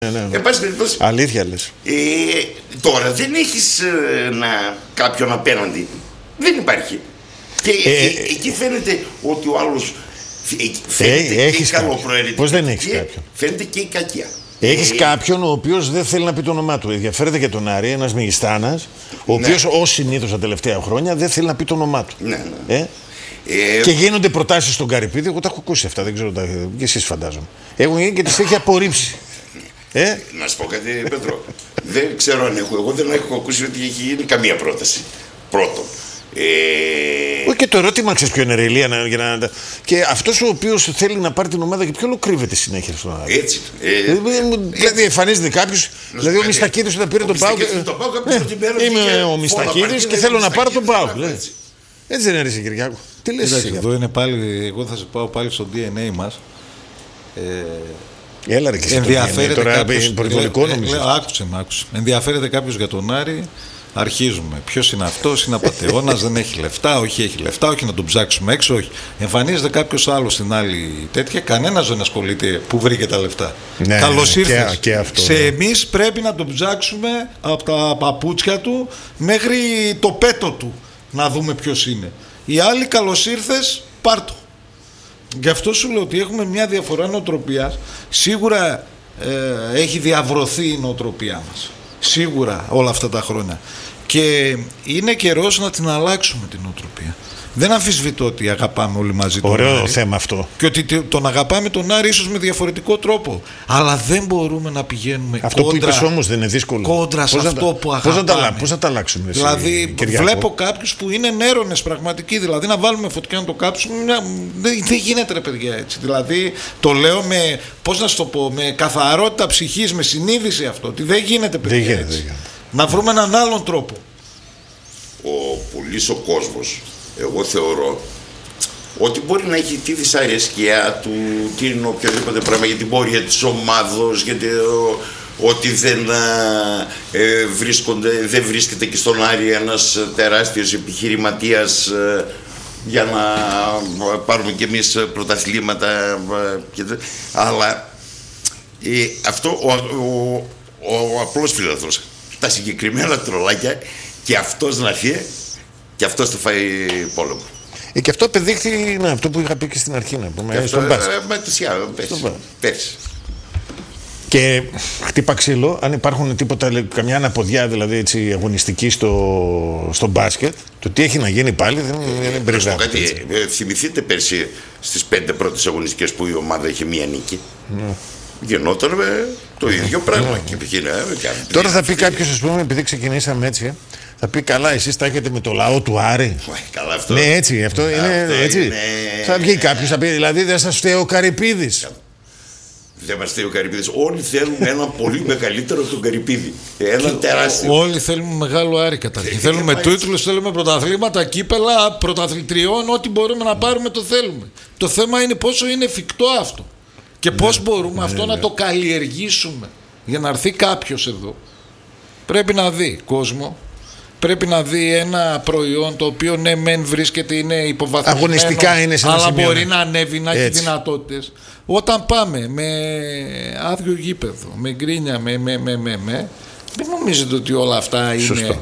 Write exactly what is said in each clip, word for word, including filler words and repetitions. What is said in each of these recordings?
Ναι, ναι, ναι. Εν πάση περιπτώσει, αλήθεια λες. Ε, τώρα δεν έχεις ε, να, κάποιον απέναντι. Δεν υπάρχει. Και ε, ε, ε, εκεί φαίνεται ότι ο άλλος φαίνεται ε, και η καλοπροαιρετική. Πώς δεν έχεις κάποιον? Φαίνεται και η κακία. Έχεις ε, κάποιον ο οποίος δεν θέλει να πει το όνομά του. Ενδιαφέρεται για τον Άρη, ένας Μεγιστάνας, ο οποίος, ναι, ως συνήθως τα τελευταία χρόνια δεν θέλει να πει το όνομά του. Ναι, ναι. Ε? Ε, και γίνονται προτάσεις στον Καρυπίδη. Εγώ τα έχω ακούσει αυτά, δεν ξέρω, και εσείς φαντάζομαι. Έχουν γίνει και τις έχει απορρίψει. Ε? Να σου πω κάτι, Πέτρο. Δεν ξέρω αν έχω. Εγώ δεν έχω ακούσει ότι έχει γίνει καμία πρόταση. Πρώτον. Ε... Και το ερώτημα, ξέρεις ποιο είναι, ρε Ηλία, να, για να... Και αυτός ο οποίος θέλει να πάρει την ομάδα, και ποιο κρύβεται συνέχεια στον Άρη. Έτσι. Ε... Δηλαδή, εμφανίζεται κάποιος. Δηλαδή, ο Μιστακίδης όταν πήρε τον ΠΑΟΚ. Είμαι ο Μιστακίδης και θέλω να πάρω τον ΠΑΟΚ. Έτσι δεν είναι, Κυριάκο? Τι λες εσύ? Εδώ είναι πάλι. Εγώ θα σε πάω πάλι στο ντι εν έι μας. Έλα ρε και εσύ. Ενδιαφέρεται κάποιος. Υπερβολικό νομίζω. Άκουσε με, άκουσε. Ενδιαφέρεται κάποιος για τον Άρη. Αρχίζουμε. Ποιος είναι αυτός? Είναι απατεώνας, δεν έχει λεφτά, όχι έχει λεφτά, όχι να τον ψάξουμε έξω, όχι. Εμφανίζεται κάποιος άλλος στην άλλη τέτοια, κανένας δεν ασχολείται που βρήκε τα λεφτά. Ναι, καλώς ήρθες. Και, και αυτό, σε ναι. Εμείς πρέπει να τον ψάξουμε από τα παπούτσια του μέχρι το πέτο του να δούμε ποιος είναι. Οι άλλοι, καλώς ήρθες, πάρ' το. Γι' αυτό σου λέω ότι έχουμε μια διαφορά νοοτροπίας. Σίγουρα ε, έχει διαβρωθεί η νοοτροπία μας. Σίγουρα όλα αυτά τα χρόνια. Και είναι καιρός να την αλλάξουμε την νοοτροπία. Δεν αμφισβητώ ότι αγαπάμε όλοι μαζί τον Άρη. Ωραίο θέμα αυτό. Και ότι τον αγαπάμε τον Άρη ίσως με διαφορετικό τρόπο. Αλλά δεν μπορούμε να πηγαίνουμε αυτό κόντρα. Αυτό που είπες όμως δεν είναι δύσκολο. Κόντρα σε αυτό τα, που αγαπάμε. Πώς θα, πώς θα τα αλλάξουμε? Δηλαδή, εσύ, βλέπω κάποιους που είναι νέρονες πραγματικοί. Δηλαδή, να βάλουμε φωτιά να το κάψουμε. Δεν, δεν γίνεται, ρε παιδιά, έτσι. Δηλαδή, το λέω με, πώς να σου το πω, με καθαρότητα ψυχής, με συνείδηση αυτό. Ότι δεν γίνεται, παιδιά. Δεν γίνεται, έτσι. δεν γίνεται. Να βρούμε έναν άλλον τρόπο. Ο πολύς ο κόσμος, εγώ θεωρώ ότι μπορεί να έχει τη δυσαρέσκεια του, την οποιοδήποτε πράγμα για την πορεία της ομάδος, γιατί ο, ότι δεν, ε, βρίσκονται, δεν βρίσκεται και στον Άρη ένας τεράστιος επιχειρηματίας ε, για να πάρουμε κι εμείς πρωταθλήματα, ε, αλλά ε, αυτό ο, ο, ο, ο απλός φιλαθρός, τα συγκεκριμένα τρολάκια, και αυτός να φύγει και αυτός θα φάει πόλεμο. Ε, και αυτό απεδείχθη, να, αυτό που είχα πει και στην αρχή, να πούμε, αυτό, στον μπάσκετ. Με ενθουσιάζω, πέρσι. Και χτύπα ξύλο, αν υπάρχουν τίποτα, καμιά αναποδιά δηλαδή έτσι, αγωνιστική στο, στο μπάσκετ, το τι έχει να γίνει πάλι δεν είναι μπριζά. Ε, θυμηθείτε πέρσι στις πέντε πρώτες αγωνιστικές που η ομάδα είχε μία νίκη. Mm. Γινόταν με το ίδιο πράγμα. Mm. Και πήγαινε, και τώρα θα πει κάποιος, ας πούμε, επειδή ξεκινήσαμε έτσι, θα πει καλά, εσείς τα έχετε με το λαό του Άρη. Καλά, αυτό. Ναι, έτσι, αυτό είναι έτσι. Είναι... Θα βγει κάποιος, θα πει, δηλαδή δεν σας φταίει ο Καρυπίδης. Δεν μας φταίει ο Καρυπίδης. Όλοι θέλουμε ένα πολύ μεγαλύτερο τον Καρυπίδη. Ένα τεράστιο. Όλοι θέλουμε μεγάλο Άρη καταρχήν. Θέλουμε τίτλους, θέλουμε πρωταθλήματα, κύπελα, πρωταθλητριών, ό,τι μπορούμε να πάρουμε το θέλουμε. Το θέμα είναι πόσο είναι εφικτό αυτό. Και πώς ναι, μπορούμε ναι, αυτό ναι. να το καλλιεργήσουμε. Για να έρθει κάποιος εδώ, πρέπει να δει κόσμο. Πρέπει να δει ένα προϊόν το οποίο ναι μεν βρίσκεται, είναι υποβαθμισμένο, αγωνιστικά είναι σε ένα αλλά σημείο, μπορεί ναι. να ανέβει, να έχει δυνατότητες. Όταν πάμε με άδειο γήπεδο, με γκρίνια, με με με με, με δεν νομίζετε ότι όλα αυτά είναι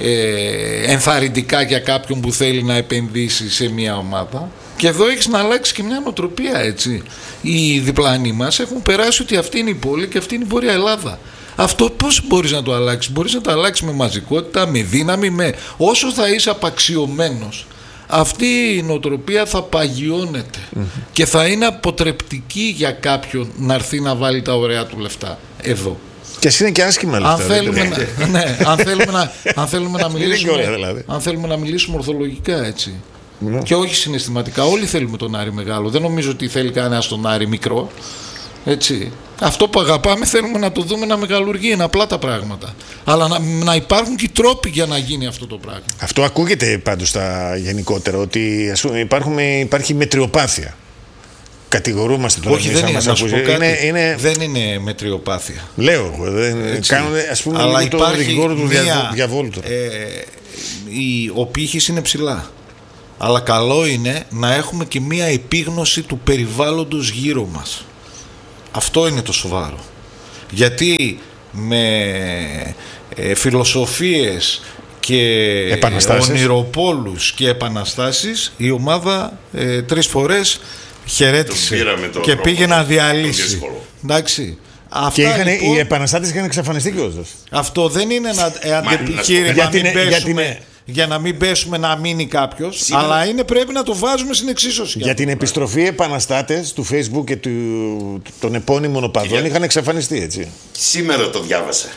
ε, ενθαρρυντικά για κάποιον που θέλει να επενδύσει σε μια ομάδα. Και εδώ έχεις να αλλάξει και μια νοοτροπία, έτσι. Οι διπλανοί μας έχουν περάσει ότι αυτή είναι η πόλη και αυτή είναι η Βόρεια Ελλάδα. Αυτό πώς μπορείς να το αλλάξεις? Μπορείς να το αλλάξεις με μαζικότητα, με δύναμη, με... όσο θα είσαι απαξιωμένος, αυτή η νοοτροπία θα παγιώνεται mm-hmm. και θα είναι αποτρεπτική για κάποιον να έρθει να βάλει τα ωραία του λεφτά εδώ. Και ας είναι και άσχημα λεφτά. Αν θέλουμε, να, ναι, αν θέλουμε, να, αν θέλουμε να μιλήσουμε, ωραία, δηλαδή. αν θέλουμε να μιλήσουμε ορθολογικά, έτσι. Mm-hmm. Και όχι συναισθηματικά. Όλοι θέλουμε τον Άρη μεγάλο. Δεν νομίζω ότι θέλει κανένας τον Άρη μικρό. Έτσι. Αυτό που αγαπάμε θέλουμε να το δούμε να μεγαλουργεί, είναι απλά τα πράγματα. Αλλά να, να υπάρχουν και τρόποι για να γίνει αυτό το πράγμα. Αυτό ακούγεται πάντως στα γενικότερα, ότι ας πούμε, υπάρχουν, υπάρχει μετριοπάθεια. Κατηγορούμαστε τώρα. Όχι, δεν είναι, να σου πω κάτι, είναι, είναι... δεν είναι μετριοπάθεια. Λέω εγώ. Κάνουν, ας πούμε, αλλά το δικηγόρο του μια, διαβόλου τώρα. Ε, η, ο πύχης είναι ψηλά. Αλλά καλό είναι να έχουμε και μια επίγνωση του περιβάλλοντος γύρω μας. Αυτό είναι το σοβαρό. Γιατί με ε, φιλοσοφίες και ονειροπόλους και επαναστάσεις η ομάδα ε, τρεις φορές χαιρέτησε και πήγε να διαλύσει. Εντάξει. Αυτά, και είχαν, λοιπόν, οι επαναστάτες είχαν εξαφανιστεί κιόλας. Αυτό δεν είναι ένα αντεπιχείρημα για, την, για, την, για να μην πέσουμε να μείνει κάποιος, σήμερα, αλλά είναι, πρέπει να το βάζουμε στην εξίσωση. Για την επιστροφή επαναστάτες του Facebook και του, των επώνυμων οπαδών είχαν εξαφανιστεί, έτσι. Σήμερα το διάβασα.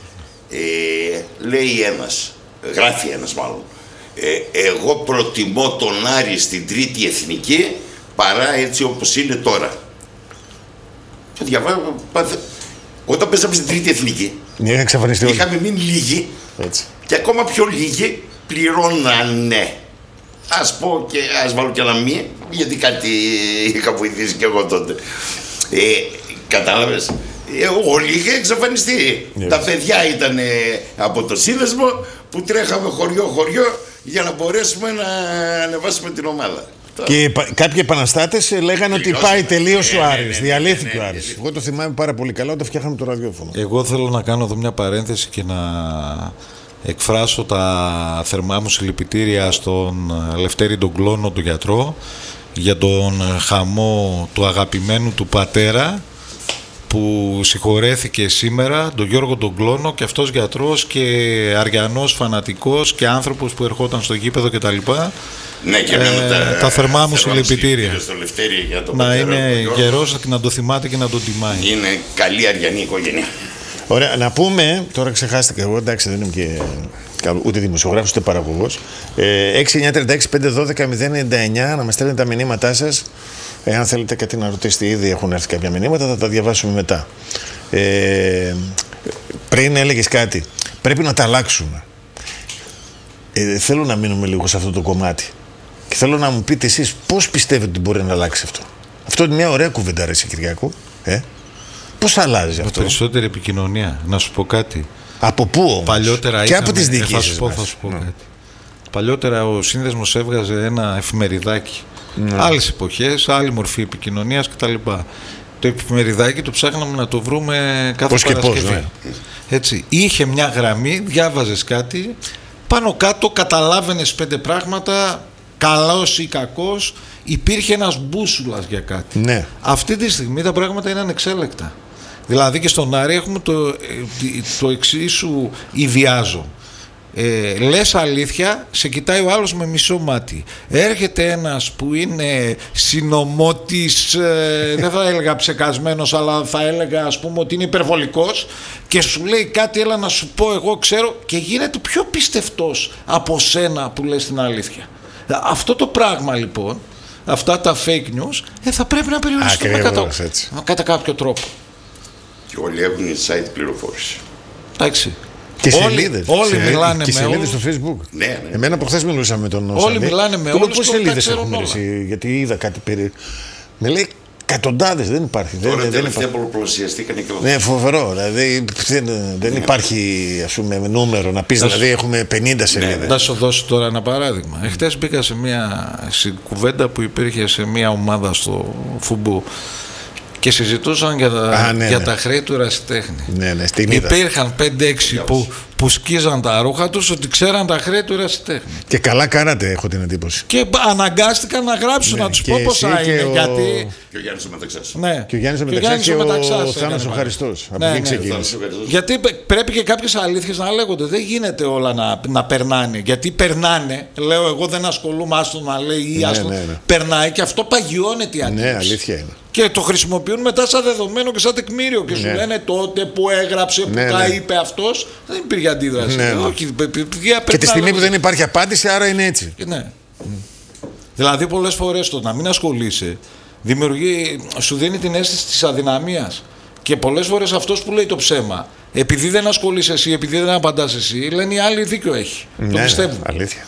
Ε, λέει ένας, γράφει ένας μάλλον, ε, εγώ προτιμώ τον Άρη στην τρίτη εθνική παρά έτσι όπως είναι τώρα. Το διαβάζω, όταν πέσαμε στην τρίτη εθνική, ναι, είχαμε μείνει λίγοι, έτσι, και ακόμα πιο λίγοι πληρώνανε. Ας πω και ας βάλω και ένα μη, γιατί κάτι είχα βοηθήσει και εγώ τότε. Ε, κατάλαβες, ε, όλοι είχαν εξαφανιστεί. Yeah. Τα παιδιά ήταν ε, από το σύνδεσμο που τρέχαμε χωριό-χωριό για να μπορέσουμε να ανεβάσουμε την ομάδα. Και κάποιοι επαναστάτες λέγανε ότι πάει τελείως ο Άρης, διαλύθηκε ο Άρης. Εγώ το θυμάμαι πάρα πολύ καλά όταν φτιάχναμε το ραδιόφωνο. Εγώ θέλω να κάνω εδώ μια παρένθεση και να εκφράσω τα θερμά μου συλληπιτήρια στον Λευτέρη τον Κλώνο, τον γιατρό, για τον χαμό του αγαπημένου του πατέρα που συγχωρέθηκε σήμερα, τον Γιώργο τον Κλώνο, και αυτός γιατρός και αριανός φανατικός και άνθρωπος που ερχόταν στο γήπεδο κτλ. Ναι, και ε, τα, τα θερμά μου συλληπιτήρια. Να είναι γερός και να το θυμάται και να τον τιμάει. Είναι καλή αριανή οικογένεια. Ωραία, να πούμε, τώρα ξεχάστηκα εγώ, εντάξει δεν είμαι και ούτε δημοσιογράφος ούτε παραγωγός. ε, έξι εννιά τρία έξι πέντε ένα δύο μηδέν εννιά εννιά να μας στέλνετε τα μηνύματά σας. Εάν θέλετε κάτι να ρωτήσετε, ήδη έχουν έρθει κάποια μηνύματα, θα τα διαβάσουμε μετά. Ε, πριν έλεγες κάτι, πρέπει να τα αλλάξουμε. Ε, θέλω να μείνουμε λίγο σε αυτό το κομμάτι. Και θέλω να μου πείτε εσείς πώς πιστεύετε ότι μπορεί να αλλάξει αυτό. Αυτό είναι μια ωραία κουβέντα, ρε Κυριάκο. Ε? Πώς αλλάζει αυτό. Περισσότερη επικοινωνία. Να σου πω κάτι. Από πού όμως. Παλιότερα και είχαμε, από τις διοικήσεις θα σου πω, θα σου πω κάτι. Παλιότερα ο σύνδεσμος έβγαζε ένα εφημεριδάκι. Mm. Άλλες εποχές, άλλη μορφή επικοινωνίας κτλ. Το εφημεριδάκι το ψάχναμε να το βρούμε κάθε πώς Παρασκευή. Και πώς, ναι. Έτσι. Είχε μια γραμμή, διάβαζες κάτι, πάνω κάτω καταλάβαινες πέντε πράγματα, καλός ή κακός, υπήρχε ένας μπούσουλας για κάτι. Ναι. Αυτή τη στιγμή τα πράγματα είναι ανεξέλεκτα. Δηλαδή και στον Άρη έχουμε το, το εξίσου ιδιάζω. Ε, λες αλήθεια, σε κοιτάει ο άλλος με μισό μάτι. Έρχεται ένας που είναι συνωμότης, ε, δεν θα έλεγα ψεκασμένος, αλλά θα έλεγα ας πούμε ότι είναι υπερβολικός, και σου λέει κάτι, έλα να σου πω εγώ ξέρω, και γίνεται πιο πιστευτός από σένα που λες την αλήθεια. Αυτό το πράγμα λοιπόν, αυτά τα fake news, ε, θα πρέπει να περιοριστούν κατά, κατά κάποιο τρόπο. Και όλοι έχουν inside πληροφόρηση. Εντάξει. Και σελίδες. Όλοι, όλοι μιλάνε και με σελίδες όλους. στο Facebook. Ναι, ναι. Εμένα από χθες μιλούσαμε με τον Όλοι Σαντέ. μιλάνε με όλους. Πόσες σελίδες έχουμε ρέσει, γιατί είδα κάτι περί. Με λέει εκατοντάδες, δεν υπάρχει. Τώρα δεν, τελευταία πολλαπλασιαστήκανε και ναι, φοβερό. Δηλαδή δεν, δεν ναι. υπάρχει ας πούμε, νούμερο να πεις, δηλαδή έχουμε πενήντα σελίδες. Ναι, θα σου δώσω τώρα ένα παράδειγμα. Εχθές μπήκα σε μια κουβέντα που υπήρχε σε μια ομάδα στο Φουμπού και συζητούσαν για τα, Α, ναι, για ναι. τα χρέη του ερασιτέχνη. Ναι, ναι, υπήρχαν πέντε έξι που, που σκίζαν τα ρούχα τους ότι ξέραν τα χρέη του ερασιτέχνη. Και καλά κάνατε, έχω την εντύπωση. Και αναγκάστηκαν να γράψουν, ναι, να τους πω πόσα είναι. Ο... Γιατί... Και ο Γιάννης ο Μεταξάς. Ναι. Και ο Γιάννης ο Μεταξάς και, και ο Θάνος ο Χαριστός. Ναι, ναι, ναι. Γιατί πρέπει και κάποιες αλήθειες να λέγονται. Δεν γίνεται όλα να, να περνάνε. Γιατί περνάνε, λέω εγώ δεν ασχολούμαι, άστο να λέει ή άστο. Ναι, ναι, ναι. Περνάει και αυτό παγιώνεται η αντίληψη. Ναι, αλήθεια είναι. Και το χρησιμοποιούν μετά σαν δεδομένο και σαν τεκμήριο. Και σου ναι. λένε τότε που έγραψε, που ναι, τα ναι. είπε αυτός, δεν υπήρχε αντίδραση. Ναι, ναι. Όχι, και τη στιγμή που δεν υπάρχει απάντηση, άρα είναι έτσι. Ναι. Mm. Δηλαδή, πολλές φορές το να μην ασχολείσαι δημιουργεί, σου δίνει την αίσθηση της αδυναμίας. Και πολλές φορές αυτός που λέει το ψέμα, επειδή δεν ασχολείσαι εσύ, επειδή δεν απαντάς εσύ, λένε οι άλλοι δίκιο έχει. Ναι, το πιστεύουν. Ναι, αλήθεια.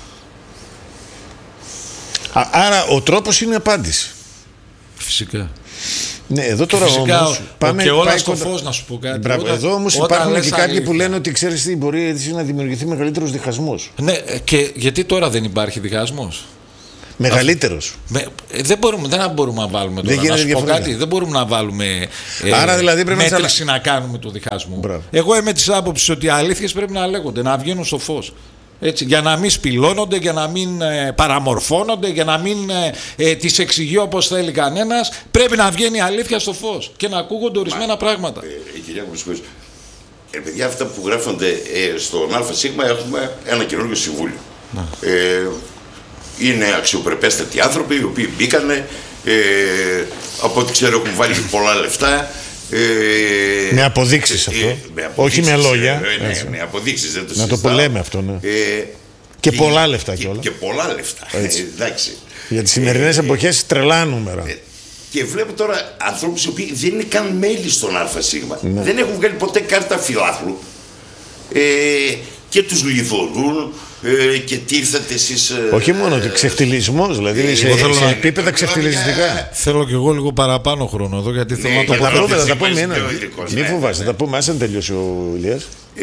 Α, άρα ο τρόπος είναι η απάντηση. Φυσικά. Ναι, εδώ τώρα φυσικά, όμως πάμε, και όλα στο φως να σου πω κάτι. Μπράβο, όταν, εδώ όμως υπάρχουν και κάποιοι αλήθεια. που λένε ότι ξέρεις τι, μπορεί έτσι να δημιουργηθεί μεγαλύτερος διχασμός. Ναι, και γιατί τώρα δεν υπάρχει διχασμός. Μεγαλύτερος. Με, ε, δεν, μπορούμε, δεν μπορούμε να βάλουμε τώρα. Να σου πω κάτι, δεν μπορούμε να βάλουμε ε, Άρα, δηλαδή, πρέπει μέτρηση να... να κάνουμε το διχασμό. Μπράβο. Εγώ είμαι της άποψης ότι οι αλήθειες πρέπει να λέγονται, να βγαίνουν στο φως. Έτσι, για να μην σπηλώνονται, για να μην ε, παραμορφώνονται, για να μην ε, ε, τις εξηγεί όπως θέλει κανένας. Πρέπει να βγαίνει η αλήθεια στο φως και να ακούγονται ορισμένα Μα, πράγματα. Ε, ε, κυρία Κουσκούς, ε, παιδιά, αυτά που γράφονται ε, στον ΑΣ έχουμε ένα καινούργιο συμβούλιο. Ε, είναι αξιοπρεπέστατοι άνθρωποι οι οποίοι μπήκανε, ε, από ό,τι ξέρω έχουν βάλει πολλά λεφτά. Ε, με αποδείξεις ε, αυτό, ε, με αποδείξεις, όχι με λόγια. Ε, ναι, με αποδείξεις, δεν το να το λέμε αυτό, ναι. Ε, και, και πολλά λεφτά και, κιόλας. Και πολλά λεφτά, ε, εντάξει. Για τις σημερινές ε, εποχές τρελά νούμερα. Ε, και βλέπω τώρα ανθρώπους οι οποίοι δεν είναι καν μέλη στον ΑΣ, ναι. δεν έχουν βγάλει ποτέ κάρτα φιλάθλου ε, και τους λιδωρούν. Ε, και τι ήρθατε εσείς. Ε, όχι μόνο, ε, ξεφτυλισμός, δηλαδή ε, σε, σε, σε επίπεδα ξεφτυλιστικά. Θέλω κι εγώ λίγο παραπάνω χρόνο εδώ, γιατί θέλω να το πω. Θα τα πούμε ένα. Μην φοβάσαι, θα τα πούμε, άσε να τελειώσει ο Ηλίας. Ε,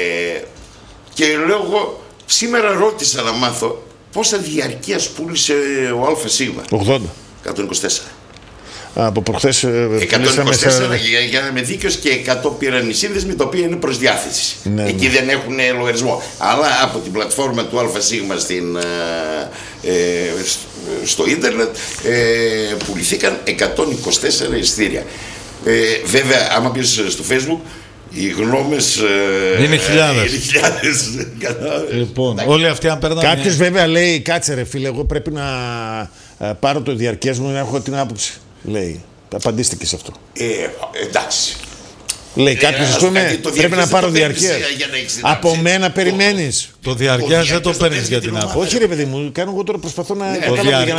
και λέω εγώ, σήμερα ρώτησα να μάθω πόσα διαρκείας πούλησε ο ΑΣ. ογδόντα. εκατόν είκοσι τέσσερα. Από προχθές εκατόν είκοσι τέσσερα για, για να είμαι δίκαιος και εκατό πήραν οι σύνδεσμοι, τα οποία είναι προς διάθεση. Ναι, εκεί ναι. δεν έχουν λογαριασμό. Αλλά από την πλατφόρμα του ΑΣ στην, ε, στο ίντερνετ ε, πουληθήκαν εκατόν είκοσι τέσσερα εισιτήρια. Ε, βέβαια, άμα πεις στο Facebook, οι γνώμες ε, είναι χιλιάδες. Είναι χιλιάδες. Λοιπόν, όλοι αυτοί αν παίρνανε... Κάποιος βέβαια λέει, κάτσε ρε φίλε, εγώ πρέπει να πάρω το διαρκές μου να έχω την άποψη. Λέει, απαντήστε σε αυτό. Ε, εντάξει. Λέει κάποιος, ας πούμε, πρέπει να πάρω διαρκείας. Από μένα περιμένεις. Το διαρκείας δεν το παίρνεις για την άποψη. Όχι ρε παιδί μου, κάνω εγώ τώρα προσπαθώ να... Το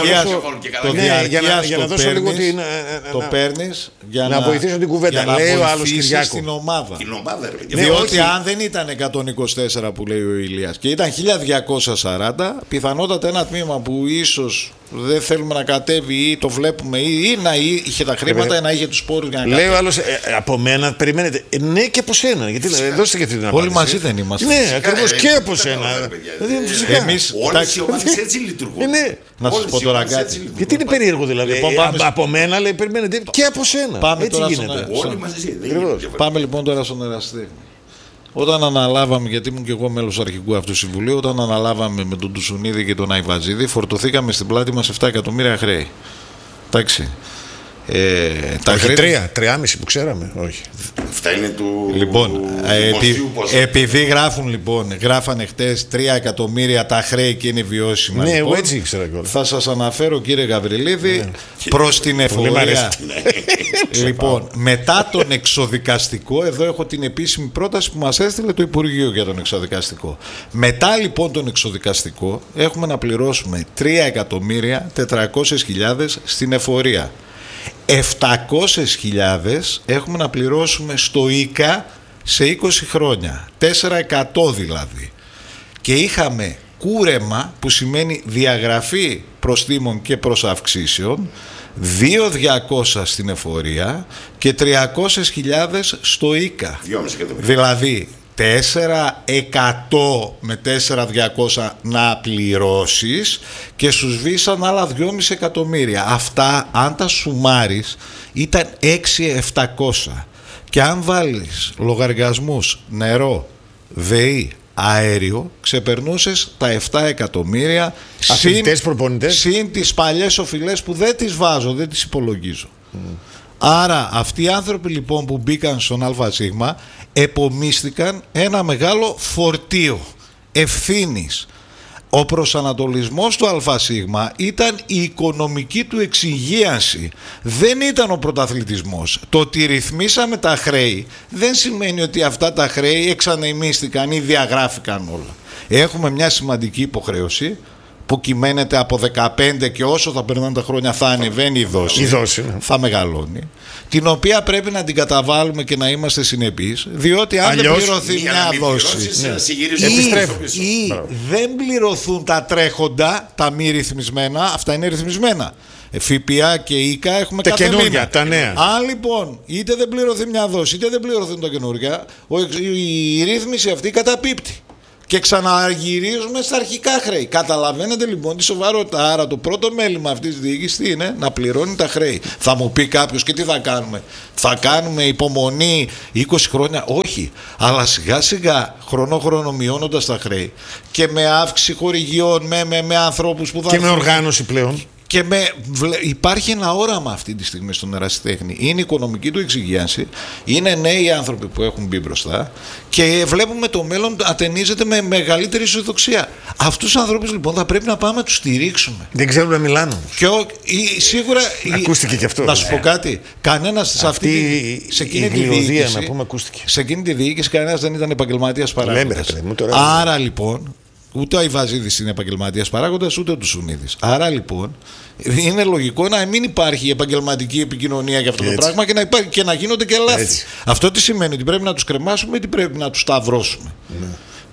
διαρκείας το παίρνεις για να βοηθήσω την κουβέντα. Λέει ο άλλος Κυριάκου. Την ομάδα. Διότι αν δεν ήταν εκατόν είκοσι τέσσερα που λέει ο Ηλίας και ήταν χίλια διακόσια σαράντα, πιθανότατα ένα τμήμα που ίσως δεν θέλουμε να κατέβει ή το βλέπουμε ή να είχε τα χρήματα ή να είχε τους πόρους για να κατέβει. Λέει ο άλλος, από μένα περιμένετε. Ναι, και από σένα. Γιατί δώστε και αυτή την απάντηση. Όλοι μαζί δεν είμαστε. Ναι, ακριβώς και από σένα. Εμείς όλες οι ομάδες έτσι λειτουργούν. Να σας πω τώρα κάτι. Γιατί είναι περίεργο δηλαδή. Από μένα λέει περιμένετε και από σένα. Έτσι γίνεται. Πάμε λοιπόν τώρα στον εραστή. Όταν αναλάβαμε, γιατί ήμουν και εγώ μέλος αρχικού αυτού συμβουλίου, όταν αναλάβαμε με τον Τουσουνίδη και τον Αϊβαζίδη, φορτωθήκαμε στην πλάτη μας επτά εκατομμύρια χρέη. Εντάξει. Ε, τα όχι τρία, τρία που ξέραμε, όχι. Αυτά είναι του. Λοιπόν, του ε, επει, επειδή γράφουν λοιπόν, γράφανε χτες τρία εκατομμύρια τα χρέη και είναι βιώσιμα. Ναι, λοιπόν, εγώ έτσι ήξερα κιόλας. Θα σας αναφέρω, κύριε Γαβριλίδη, ναι. προς την εφορία. Λοιπόν, μετά τον εξοδικαστικό, εδώ έχω την επίσημη πρόταση που μας έστειλε το Υπουργείο για τον εξοδικαστικό. Μετά λοιπόν τον εξοδικαστικό, έχουμε να πληρώσουμε τρία εκατομμύρια τετρακόσιες χιλιάδες στην εφορία. επτακόσιες χιλιάδες έχουμε να πληρώσουμε στο ΙΚΑ σε είκοσι χρόνια, τέσσερα εκατό δηλαδή. Και είχαμε κούρεμα, που σημαίνει διαγραφή προστίμων και προσαυξήσεων, δύο χιλιάδες διακόσια στην εφορία και τριακόσιες χιλιάδες στο ΙΚΑ. Δηλαδή τέσσερα εκατό με τέσσερα χιλιάδες διακόσια να πληρώσεις και σου σβήσαν άλλα δυόμισι εκατομμύρια. Αυτά αν τα σουμάρεις ήταν έξι χιλιάδες επτακόσια. Και αν βάλεις λογαριασμούς νερό, ΔΕΗ, αέριο, ξεπερνούσες τα επτά εκατομμύρια συν, συν τις παλιές οφειλές που δεν τις βάζω, δεν τις υπολογίζω. Mm. Άρα αυτοί οι άνθρωποι λοιπόν που μπήκαν στον ΑΣ επομίστηκαν ένα μεγάλο φορτίο ευθύνης. Ο προσανατολισμός του ΑΣ ήταν η οικονομική του εξυγίανση. Δεν ήταν ο πρωταθλητισμός. Το ότι ρυθμίσαμε τα χρέη δεν σημαίνει ότι αυτά τα χρέη εξανεμίστηκαν ή διαγράφηκαν όλα. Έχουμε μια σημαντική υποχρέωση που κυμαίνεται από δεκαπέντε και όσο θα περνάνε τα χρόνια θα ανεβαίνει η δόση, η δόση ναι. θα μεγαλώνει, την οποία πρέπει να την καταβάλουμε και να είμαστε συνεπείς, διότι αν αλλιώς, δεν πληρωθεί μια δόση ναι. ή, ή δεν πληρωθούν τα τρέχοντα, τα μη ρυθμισμένα, αυτά είναι ρυθμισμένα, ΦΠΑ και ΙΚΑ έχουμε τα κάθε καινούργια, μήνα. Τα νέα. Αν λοιπόν είτε δεν πληρωθεί μια δόση είτε δεν πληρωθούν τα καινούργια, η ρύθμιση αυτή καταπίπτει. Και ξαναγυρίζουμε στα αρχικά χρέη. Καταλαβαίνετε λοιπόν τη σοβαρότητα. Άρα το πρώτο μέλημα αυτής της διοίκησης τι είναι? Να πληρώνει τα χρέη. Θα μου πει κάποιος, και τι θα κάνουμε? Θα κάνουμε υπομονή είκοσι χρόνια? Όχι. Αλλά σιγά σιγά, χρόνο χρόνο μειώνοντας τα χρέη και με αύξηση χορηγιών, με, με, με ανθρώπους που θα. Και με οργάνωση πλέον. Και με, υπάρχει ένα όραμα αυτή τη στιγμή στον ερασιτέχνη. Είναι η οικονομική του εξυγίανση. Είναι νέοι άνθρωποι που έχουν μπει μπροστά. Και βλέπουμε το μέλλον ατενίζεται με μεγαλύτερη αισιοδοξία. Αυτούς τους ανθρώπους λοιπόν θα πρέπει να πάμε να τους στηρίξουμε. Δεν ξέρουν να μιλάνε. Και ο, η, σίγουρα. Ακούστηκε η, και αυτό. Να σου πω κάτι. Κανένας σε αυτή τη. Σε εκείνη η τη διοίκηση. να πούμε, ακούστηκε. Σε εκείνη τη διοίκηση κανένας δεν ήταν επαγγελματίας παράγοντας. Άρα λοιπόν. Ούτε ο Αϊβαζίδης είναι επαγγελματίας παράγοντας, ούτε ο Τουσουνίδης. Άρα λοιπόν είναι λογικό να μην υπάρχει επαγγελματική επικοινωνία για αυτό. Έτσι. Το πράγμα και να, υπάρχει, και να γίνονται και λάθη. Έτσι. Αυτό τι σημαίνει? Ότι πρέπει να τους κρεμάσουμε ή πρέπει να τους σταυρώσουμε? Ναι.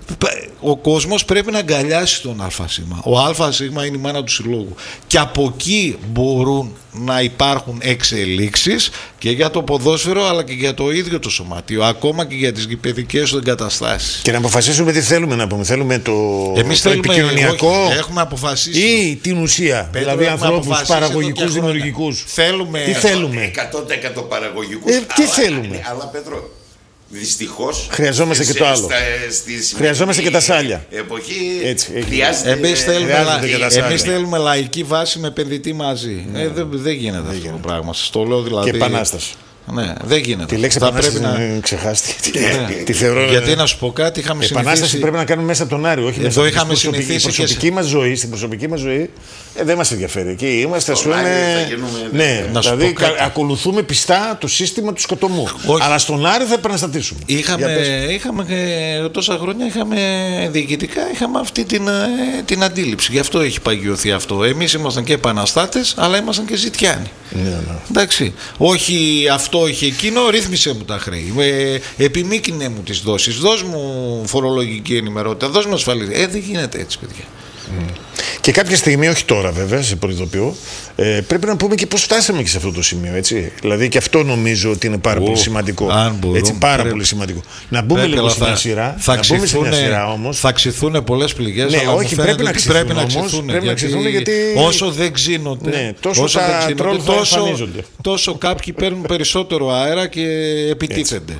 Ο κόσμος πρέπει να αγκαλιάσει τον ΑΣ. Ο ΑΣ είναι η μάνα του συλλόγου. Και από εκεί μπορούν να υπάρχουν εξελίξεις και για το ποδόσφαιρο αλλά και για το ίδιο το σωματείο, ακόμα και για τις γηπεδικές του εγκαταστάσεις. Και να αποφασίσουμε τι θέλουμε να πούμε. Θέλουμε το, Εμείς το θέλουμε, επικοινωνιακό όχι, έχουμε αποφασίσει. Ή την ουσία. Πέτρο, δηλαδή ανθρώπους παραγωγικούς, δημιουργικούς. Θέλουμε. Τι θέλουμε? εκατό τοις εκατό παραγωγικούς. Ε, τι αλλά, θέλουμε? Αλλά Πέτρο, δυστυχώς χρειαζόμαστε και το άλλο. Στα, στη χρειαζόμαστε και τα σάλια. Εποχή Εμείς θέλουμε, εμείς θέλουμε λαϊκή βάση με επενδυτή μαζί. Ναι. Ε, δεν, δεν γίνεται δεν αυτό το πράγμα. Σας το λέω δηλαδή. Και επανάσταση. Ναι, δεν γίνεται. Τη λέξη θα επανάσταση πρέπει να ξεχάστηκε. Τη θεωρώ. Γιατί να σου πω κάτι, είχαμε συνηθίσει. Επανάσταση πρέπει να κάνουμε μέσα από τον Άριο. Όχι εδώ είχαμε συνηθίσει. Στην προσωπική μας ζωή, στην προσωπική μας ζωή ε, δεν μας ενδιαφέρει. Εκεί είμαστε, ας πούμε. Ναι, δηλαδή ακολουθούμε πιστά το σύστημα του σκοτωμού. Αλλά στον Άριο θα επαναστατήσουμε. Είχαμε τόσα χρόνια, είχαμε διοικητικά, είχαμε αυτή την αντίληψη. Γι' αυτό έχει παγιωθεί αυτό. Εμείς ήμασταν και επαναστάτες, αλλά ήμασταν και ζητιάνοι. Εντάξει. Όχι αυτό. Όχι εκείνο, ρύθμισε μου τα χρέη. Ε, επιμήκυνε μου τις δόσεις. Δώσ' μου φορολογική ενημερότητα. Δώσ' μου ασφαλή. Ε, δεν γίνεται έτσι, παιδιά. Mm. Και κάποια στιγμή, όχι τώρα βέβαια, σε προειδοποιώ, ε, πρέπει να πούμε και πώς φτάσαμε και σε αυτό το σημείο. Έτσι. Δηλαδή και αυτό νομίζω ότι είναι πάρα oh, πολύ σημαντικό. Μπορούμε, έτσι, πάρα πρέπει, πολύ σημαντικό. Να μπούμε λίγο σε μια σειρά. Θα, να μπούμε σε μια σειρά όμως. Θα ξυθούν πολλές πληγές. Ναι, αλλά όχι, πρέπει να ξυθούν. Πρέπει να ξυθούν, πρέπει να ξυθούν γιατί, γιατί όσο δεν ξύνονται, ναι, τόσο, όσο τα δεν τρόλ θα τόσο, εμφανίζονται. Τόσο κάποιοι παίρνουν περισσότερο αέρα και επιτίθενται.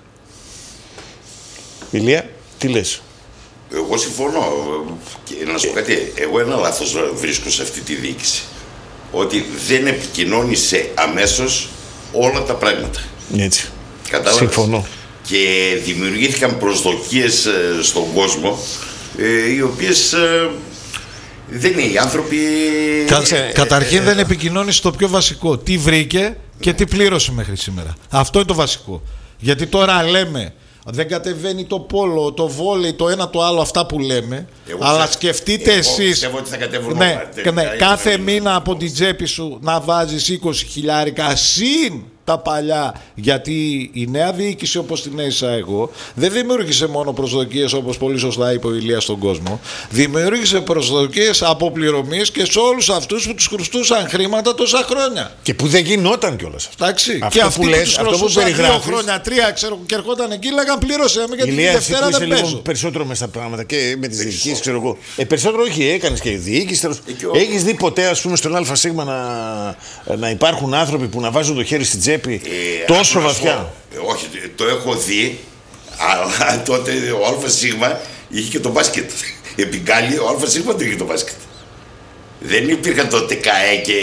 Ηλία, τι λες? Εγώ συμφωνώ. Και να σου πω κάτι, εγώ ένα λάθος βρίσκω σε αυτή τη διοίκηση. Ότι δεν επικοινώνησε αμέσως όλα τα πράγματα. Έτσι. Κατάλαβες? Συμφωνώ. Και δημιουργήθηκαν προσδοκίες στον κόσμο, οι οποίες δεν είναι οι άνθρωποι. Κάτσε, καταρχήν ε, δεν επικοινώνησε το πιο βασικό. Τι βρήκε και τι πλήρωσε μέχρι σήμερα. Αυτό είναι το βασικό. Γιατί τώρα λέμε δεν κατεβαίνει το πόλο, το βόλεϊ, το ένα το άλλο, αυτά που λέμε. Εγώ αλλά σε, σκεφτείτε εσείς. Ότι θα κατέβουν ναι, όλα, ναι, κάθε μήνα από την τσέπη σου να βάζεις είκοσι χιλιάρικα συν τα παλιά, γιατί η νέα διοίκηση όπως την έζησα εγώ δεν δημιούργησε μόνο προσδοκίες όπως πολύ σωστά είπε ο Ηλίας στον κόσμο, δημιούργησε προσδοκίες αποπληρωμής και σε όλους αυτούς που τους χρωστούσαν χρήματα τόσα χρόνια. Και που δεν γινόταν κιόλας αυτό. Εντάξει. Αυτό και αυτοί που, λες, που τους χρωστούσαν δύο χρόνια, τρία ξέρω και ερχόταν εκεί λέγαν πλήρωσε με γιατί τη Δευτέρα δεν παίζω. Λίγο περισσότερο μέσα στα πράγματα και με τις διοικήσεις ξέρω εγώ. Ε, περισσότερο όχι, έκανες και διοίκηση. Έχεις δει ποτέ ας πούμε στον ΑΣ να, να υπάρχουν άνθρωποι που να βάζουν το χέρι στην τσέπη Ε, τόσο βαθιά? Ε, όχι, το έχω δει, αλλά τότε ο ΑΣ είχε και το μπάσκετ. Επί Γκάλι ο ΑΣ δεν είχε το μπάσκετ. Δεν υπήρχαν τότε ΚΑΕ και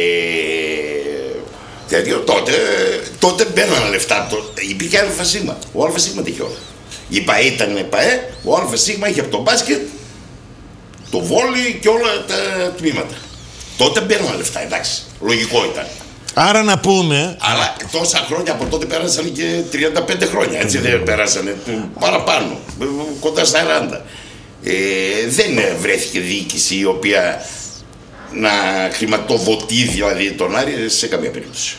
τέτοιο. Τότε, τότε μπαίνανε λεφτά. Υπήρχε ΑΣ. Ο ΑΣ δεν είχε όλα. Η ΠΑΕ ήταν ΠΑΕ, ο ΑΣ είχε από το μπάσκετ, το βόλι και όλα τα τμήματα. Τότε μπαίνανε λεφτά, εντάξει. Λογικό ήταν. Άρα να πούμε. Αλλά τόσα χρόνια από τότε πέρασαν και τριάντα πέντε χρόνια. Έτσι δεν πέρασαν. Παραπάνω. Κοντά στα σαράντα. Ε, δεν βρέθηκε διοίκηση η οποία να χρηματοδοτεί δηλαδή τον Άρη σε καμία περίπτωση.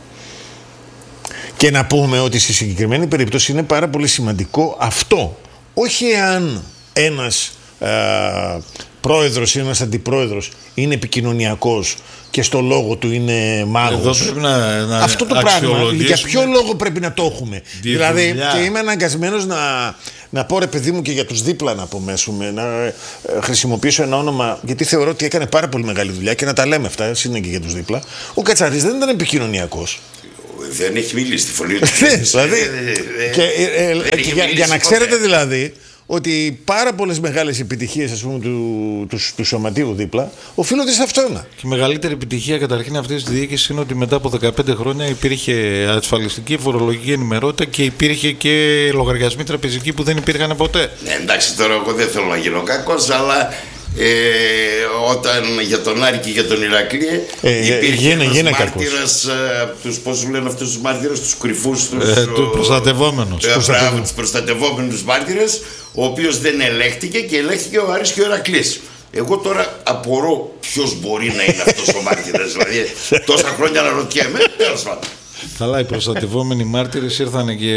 Και να πούμε ότι στη συγκεκριμένη περίπτωση είναι πάρα πολύ σημαντικό αυτό. Όχι εάν ένας α, πρόεδρος ή ένας αντιπρόεδρος είναι επικοινωνιακός και στο λόγο του είναι μάγος. Να, να αυτό το πράγμα, για ποιο λόγο πρέπει να το έχουμε? Δηλαδή, και είμαι αναγκασμένος να, να πω ρε παιδί μου και για τους δίπλα να απομέσουμε, να ε, χρησιμοποιήσω ένα όνομα, γιατί θεωρώ ότι έκανε πάρα πολύ μεγάλη δουλειά και να τα λέμε αυτά, είναι και για τους δίπλα. Ο Κατσαρής δεν ήταν επικοινωνιακός. Δεν έχει μιλήσει τη φωνή του. Δηλαδή, και, ε, ε, και για, για να ξέρετε δηλαδή ότι πάρα πολλές μεγάλες επιτυχίες, ας πούμε, του, του, του σωματείου δίπλα οφείλονται σε αυτόν. Και η μεγαλύτερη επιτυχία καταρχήν αυτής της διοίκησης είναι ότι μετά από δεκαπέντε χρόνια υπήρχε ασφαλιστική φορολογική ενημερότητα και υπήρχε και λογαριασμοί τραπεζικοί που δεν υπήρχαν ποτέ. Ναι, εντάξει, τώρα εγώ δεν θέλω να γίνω κακός, αλλά ε, όταν για τον Άρη και για τον Ηρακλή ε, υπήρχε γίνε, ένας γίνε μάρτυρας από τους, πώς λένε αυτούς τους μάρτυρες, τους κρυφούς, τους ε, του προστατευόμενους. Ε, τους προστατευόμενους μάρτυρες, ο οποίος δεν ελέγχτηκε και ελέγχθηκε ο Άρης και ο Ηρακλής. Εγώ τώρα απορώ ποιος μπορεί να είναι αυτός ο μάρτυρας, δηλαδή τόσα χρόνια να ρωτιέμαι, τέλος πάντων. Καλά, οι προστατευόμενοι μάρτυρες ήρθαν και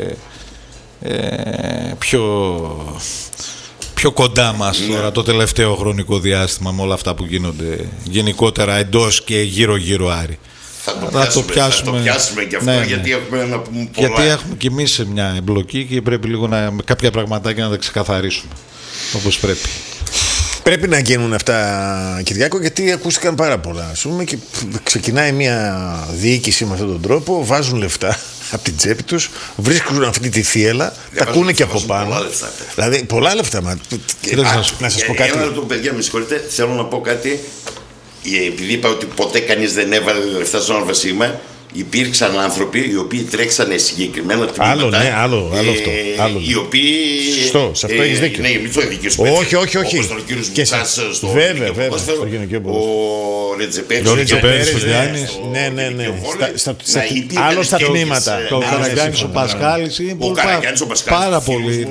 ε, πιο... πιο κοντά μας ναι. τώρα το τελευταίο χρονικό διάστημα με όλα αυτά που γίνονται γενικότερα εντός και γύρω-γύρω Άρη. Θα το, πιάσουμε, το πιάσουμε, θα το πιάσουμε και αυτό ναι, γιατί ναι. έχουμε να πούμε πολλά. Γιατί έχουμε κι εμείς σε μια εμπλοκή και πρέπει λίγο να, με κάποια πραγματάκια να τα ξεκαθαρίσουμε όπως πρέπει. Πρέπει να γίνουν αυτά, Κυριάκο, γιατί ακούστηκαν πάρα πολλά. Ας πούμε, και ξεκινάει μια διοίκηση με αυτόν τον τρόπο, βάζουν λεφτά από την τσέπη τους, βρίσκουν αυτή τη θύελα, τα ακούνε και από πάνω. Πολλά λεφτά, δηλαδή, πολλά λεφτά. Μα... Α, να σας πω κάτι. Ένα λεπτό, παιδιά, με συγχωρείτε, θέλω να πω κάτι. Επειδή είπα ότι ποτέ κανείς δεν έβαλε λεφτά στον Αλφασίμα, υπήρξαν άνθρωποι οι οποίοι τρέξανε συγκεκριμένα τμήματα. Άλλο, ναι, άλλο, άλλο αυτό. Άλλο. Οι οποίοι. Σωστό, σε αυτό ε, έχεις δίκιο. Ναι, μην το ειδικείς. Όχι, όχι, όχι. Όπως τον κύριο Μουτσάς στο βέβαια, βέβαια, στο ο Ρετζεπέρης ο Γιάννης. Ναι, ναι, ναι. Άλλο στα τμήματα. Ο Καραγκιάνης ο Πασχάλης. Ο Καραγκιάνης ο Πασχάλης. Πάρα πολύ.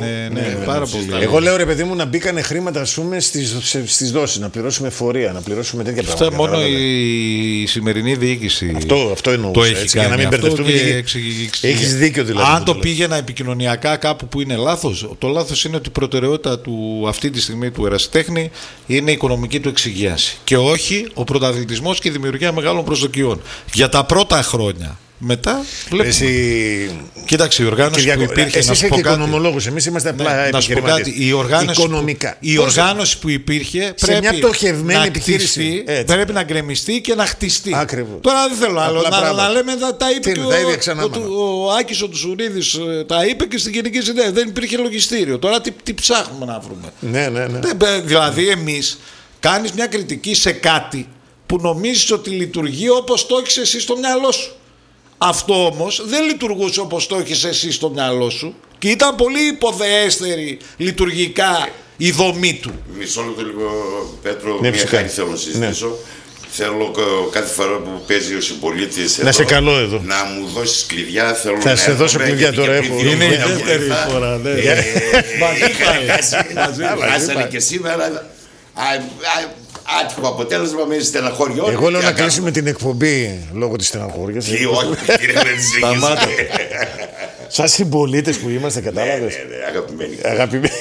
Εγώ λέω ρε παιδί μου να μπήκανε χρήματα, ας πούμε, στις δόσεις, να πληρώσουμε φορεία, να πληρώσουμε τέτοια πράγματα. Αυτό μόνο η σημερινή διοίκηση. Αυτό εννοώ. Έτσι, για να μην μπερδευτούμε. Έχεις δίκιο δηλαδή. Αν το πήγαινα επικοινωνιακά κάπου που είναι λάθος, το λάθος είναι ότι η προτεραιότητα του αυτή τη στιγμή του ερασιτέχνη είναι η οικονομική του εξυγίαση και όχι ο πρωταθλητισμός και η δημιουργία μεγάλων προσδοκιών. Για τα πρώτα χρόνια. Μετά βλέπουμε. Εσύ... Κοίταξε, η οργάνωση Κυριάκο, που υπήρχε. Εσείς έχετε οικονομολόγους, εμείς είμαστε απλά ναι, επιχειρηματίες. Η οργάνωση, οικονομικά. Που, η οργάνωση που υπήρχε σε πρέπει μια πτωχευμένη να επιχείρηση. Χτιστεί, πρέπει να γκρεμιστεί και να χτιστεί. Ακριβώς. Τώρα δεν θέλω άλλο. Να, να λέμε τα, τα είπε Τι, και ο, ο, ο Άκης ο Τουσουρίδης τα είπε και στην Γενική Συνέλευση. Δεν υπήρχε λογιστήριο. Τώρα τι, τι ψάχνουμε να βρούμε. Ναι, ναι, ναι. Δηλαδή εμείς κάνεις μια κριτική σε κάτι που νομίζεις ότι λειτουργεί όπως το έχεις εσύ στο μυαλό σου. Αυτό όμως δεν λειτουργούσε όπως το έχεις εσύ στο μυαλό σου και ήταν πολύ υποδεέστερη λειτουργικά η δομή του. Μισό λεπτό λίγο, Πέτρο, ναι, μια χάρη θέλω να συζητήσω. Ναι. Θέλω κάθε φορά που παίζει ο συμπολίτης να σε καλώ εδώ. Να μου δώσεις κλειδιά. Θέλω θα να σε δώσω κλειδιά τώρα. Έχω. Είναι η δεύτερη φορά. Χάσανε και σήμερα. Άτυχο αποτέλεσμα με στεναχώριο. Εγώ λέω να κλείσουμε την εκπομπή λόγω της στεναχώριας. Τι όχι, κύριε Σταμάτα. Σαν συμπολίτες που είμαστε, κατάλαβες. Ναι, ναι, αγαπημένοι. Αγαπημένοι.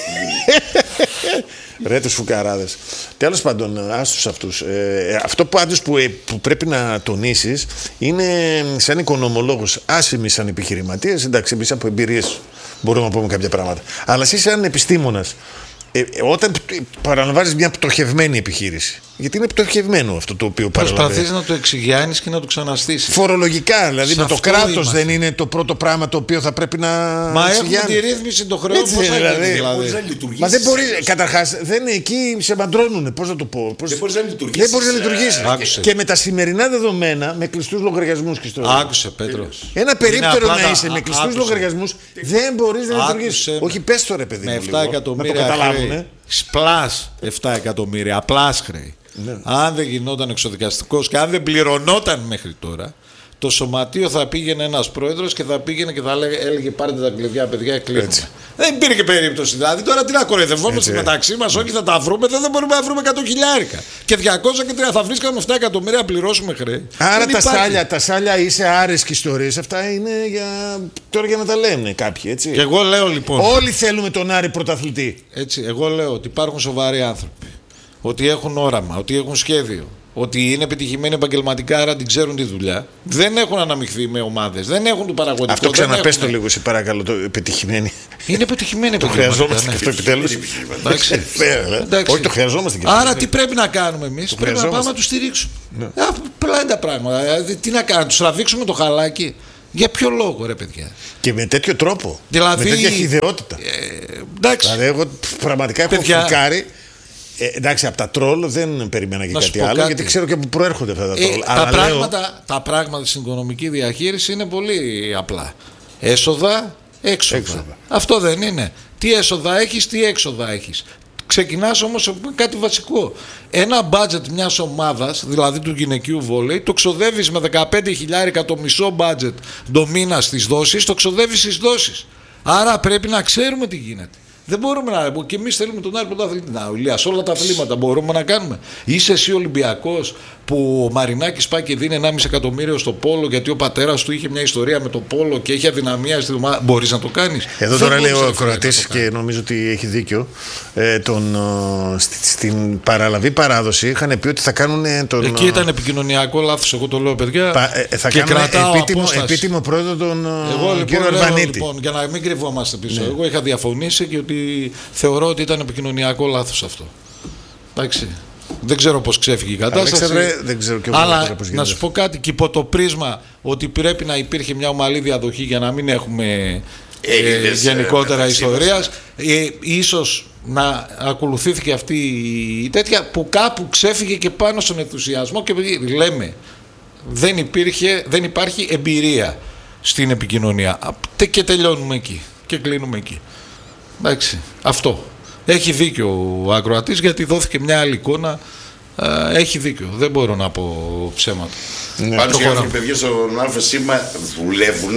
Ρε τους φουκαράδες. Τέλος πάντων, άστους αυτούς. Ε, αυτό πάντως που, ε, που πρέπει να τονίσεις είναι σαν οικονομολόγος, άσημοι σαν επιχειρηματίες. Εντάξει, εμείς από εμπειρίες μπορούμε να πούμε κάποια πράγματα. Αλλά εσύ σαν επιστήμονας, Ε, όταν παραλαμβάνεις μια πτωχευμένη επιχείρηση, γιατί είναι πτωχευμένο αυτό το οποίο παραλαμβάνεις. Προσπαθείς να το εξηγιάνεις και να το ξαναστήσεις. Φορολογικά, δηλαδή με το κράτος δεν είναι το πρώτο πράγμα το οποίο θα πρέπει να. Μα έχουμε τη ρύθμιση των χρεών. Πώς δηλαδή, δηλαδή. να λειτουργήσεις. Μα δεν μπορεί, καταρχάς, δεν είναι εκεί, σε μαντρώνουνε. Πώς να το πω. Πώς... Δεν μπορείς να λειτουργήσεις. Δεν μπορείς να λειτουργήσεις. Και με τα σημερινά δεδομένα, με κλειστούς λογαριασμούς και στο. Άκουσε, Πέτρο. Ένα περίπτερο να είσαι με κλειστούς λογαριασμούς δεν μπορείς να λειτουργήσεις. Όχι, πες το ρε παιδί μου. Με επτά εκατομμύρια. Σπλάς επτά εκατομμύρια, απλά χρέη. Ναι. Αν δεν γινόταν εξοδικαστικός και αν δεν πληρωνόταν μέχρι τώρα, το σωματείο θα πήγαινε ένας πρόεδρος και θα πήγαινε και θα έλεγε πάρτε τα κλειδιά, παιδιά, κλείνουμε. Δεν υπήρχε περίπτωση. Δηλαδή τώρα τι να κοροϊδευόμαστε μεταξύ μας, όχι θα τα βρούμε, δεν μπορούμε να βρούμε εκατό χιλιάρικα. Και διακόσια και τρία θα βρίσκαμε επτά εκατομμύρια να πληρώσουμε χρέη. Άρα τα σάλια, τα σάλια είσαι άρεσκοι ιστορίες. Αυτά είναι για... τώρα για να τα λένε κάποιοι, έτσι. Και εγώ λέω λοιπόν. Όλοι θέλουμε τον Άρη πρωταθλητή. Έτσι, εγώ λέω ότι υπάρχουν σοβαροί άνθρωποι. Ότι έχουν όραμα, ότι έχουν σχέδιο. ότι είναι επιτυχημένοι επαγγελματικά, άρα την ξέρουν τη δουλειά. Δεν έχουν αναμειχθεί με ομάδες, δεν έχουν το παραγωγικό. Αυτό ξαναπες το έχουν... λίγο, σε παρακαλώ, το επιτυχημένοι. Είναι επιτυχημένοι το χρειαζόμαστε και αυτό επιτέλους. Όχι, το χρειαζόμαστε και αυτό. Άρα τι πρέπει να κάνουμε εμείς, πρέπει να πάμε να τους στηρίξουμε. Απλά είναι τα πράγματα. Δηλαδή, τι να κάνουμε, τους τραβήξουμε το χαλάκι. Για ποιο λόγο, ρε παιδιά. Και με τέτοιο τρόπο. Δηλαδή, με τέτοια χυδαιότητα. Ε, εντάξει. Δηλαδή, εγώ πραγματικά έχω φρικάρει. Ε, εντάξει, από τα τρόλ δεν περιμένα και κάτι άλλο, κάτι. Γιατί ξέρω και που προέρχονται αυτά τα τρόλ. Ε, τα, πράγματα, λέω... τα πράγματα στην οικονομική διαχείριση είναι πολύ απλά. Έσοδα, έξοδα. έξοδα. Αυτό δεν είναι. Τι έσοδα έχεις, τι έξοδα έχεις. Ξεκινάς όμως με κάτι βασικό. Ένα μπάτζετ μιας ομάδας, δηλαδή του γυναικείου βόλεϊ, το ξοδεύεις με δεκαπέντε χιλιάρικα το μισό μπάτζετ το μήνα στις δόσεις, το ξοδεύεις στις δόσεις. Άρα πρέπει να ξέρουμε τι γίνεται. Δεν μπορούμε να. Και εμείς θέλουμε τον Άρη πρωταθλητή. Να, Ηλία, σε όλα τα αθλήματα μπορούμε να κάνουμε. Είσαι εσύ Ολυμπιακός που ο Μαρινάκης πάει και δίνει ενάμιση εκατομμύριο στο πόλο γιατί ο πατέρας του είχε μια ιστορία με το πόλο και έχει αδυναμία στην ομάδα. Μπορείς να το κάνεις. Εδώ τώρα λέει ο ακροατής και νομίζω ότι έχει δίκιο. Ε, τον, στη, στην παραλαβή παράδοση είχαν πει ότι θα κάνουν. Τον, Εκεί ήταν επικοινωνιακό λάθος. Εγώ το λέω, παιδιά. Πα, ε, θα και κάνουν επίτιμο, επίτιμο πρόεδρο τον εγώ, λοιπόν, κύριο Αρβανίτη. Λοιπόν, για να μην κρυβόμαστε πίσω. Ναι. Εγώ είχα διαφωνήσει και ότι θεωρώ ότι ήταν επικοινωνιακό λάθος αυτό. Εντάξει. Δεν ξέρω πώς ξέφυγε η κατάσταση. Αλέξανδρε, δεν ξέρω και εγώ αλλά πώς να σου πω κάτι, και υπό το πρίσμα ότι πρέπει να υπήρχε μια ομαλή διαδοχή για να μην έχουμε ε, γενικότερα ιστορίας, ε, ίσως να ακολουθήθηκε αυτή η τέτοια που κάπου ξέφυγε και πάνω στον ενθουσιασμό και λέμε δεν, υπήρχε, δεν υπάρχει εμπειρία στην επικοινωνία και τελειώνουμε εκεί και κλείνουμε εκεί. Εντάξει, αυτό. Έχει δίκιο ο ακροατής γιατί δόθηκε μια άλλη εικόνα. Έχει δίκιο. Δεν μπορώ να πω ψέματα. Ναι. Πάντως οι άνθρωποι παιδιά στον ΑΣ δουλεύουν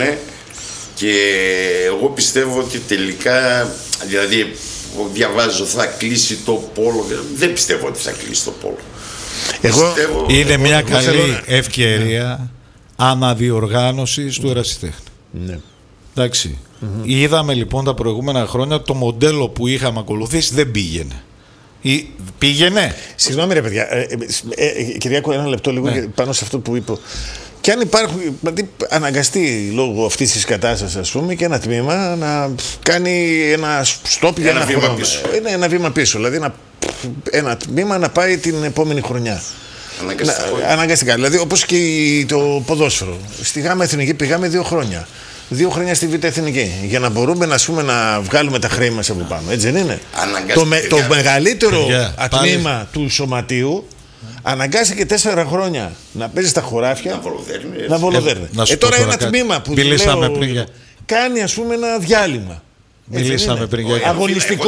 και εγώ πιστεύω ότι τελικά, δηλαδή διαβάζω θα κλείσει το πόλο. Δεν πιστεύω ότι θα κλείσει το πόλο. Εγώ, πιστεύω, είναι εγώ, μια εγώ καλή θέλω... ευκαιρία ναι. αναδιοργάνωσης του ερασιτέχνη. Ναι. Εντάξει. Mm-hmm. Είδαμε λοιπόν τα προηγούμενα χρόνια το μοντέλο που είχαμε ακολουθήσει δεν πήγαινε. Ή... Πήγαινε. Συγγνώμη ρε παιδιά, ε, ε, ε, Κυριάκο, ένα λεπτό λίγο ναι. πάνω σε αυτό που είπε. Και αν υπάρχουν, δηλαδή αναγκαστεί λόγω αυτής της κατάστασης ας πούμε και ένα τμήμα να κάνει ένα στόπ για ένα, ένα, βήμα πίσω. Ένα, ένα βήμα πίσω. Δηλαδή ένα, ένα τμήμα να πάει την επόμενη χρονιά. Αναγκαστικά. Να, αναγκαστικά. Δηλαδή όπως και το ποδόσφαιρο. Στη Γάμα Εθνική πήγαμε δύο χρόνια. Δύο χρόνια στη Β' Εθνική. Για να μπορούμε να, πούμε, να βγάλουμε τα χρέη μας από πάνω. Έτσι δεν είναι. Το, με, το μεγαλύτερο yeah, τμήμα του σωματείου αναγκάστηκε τέσσερα χρόνια να παίζει στα χωράφια. Να βολοδέρνει. Ε, ε, τώρα ένα κάτι. Τμήμα που λέω, πριν, κάνει ας πούμε ένα διάλειμμα. Μιλήσαμε πριν για αγωνιστικό.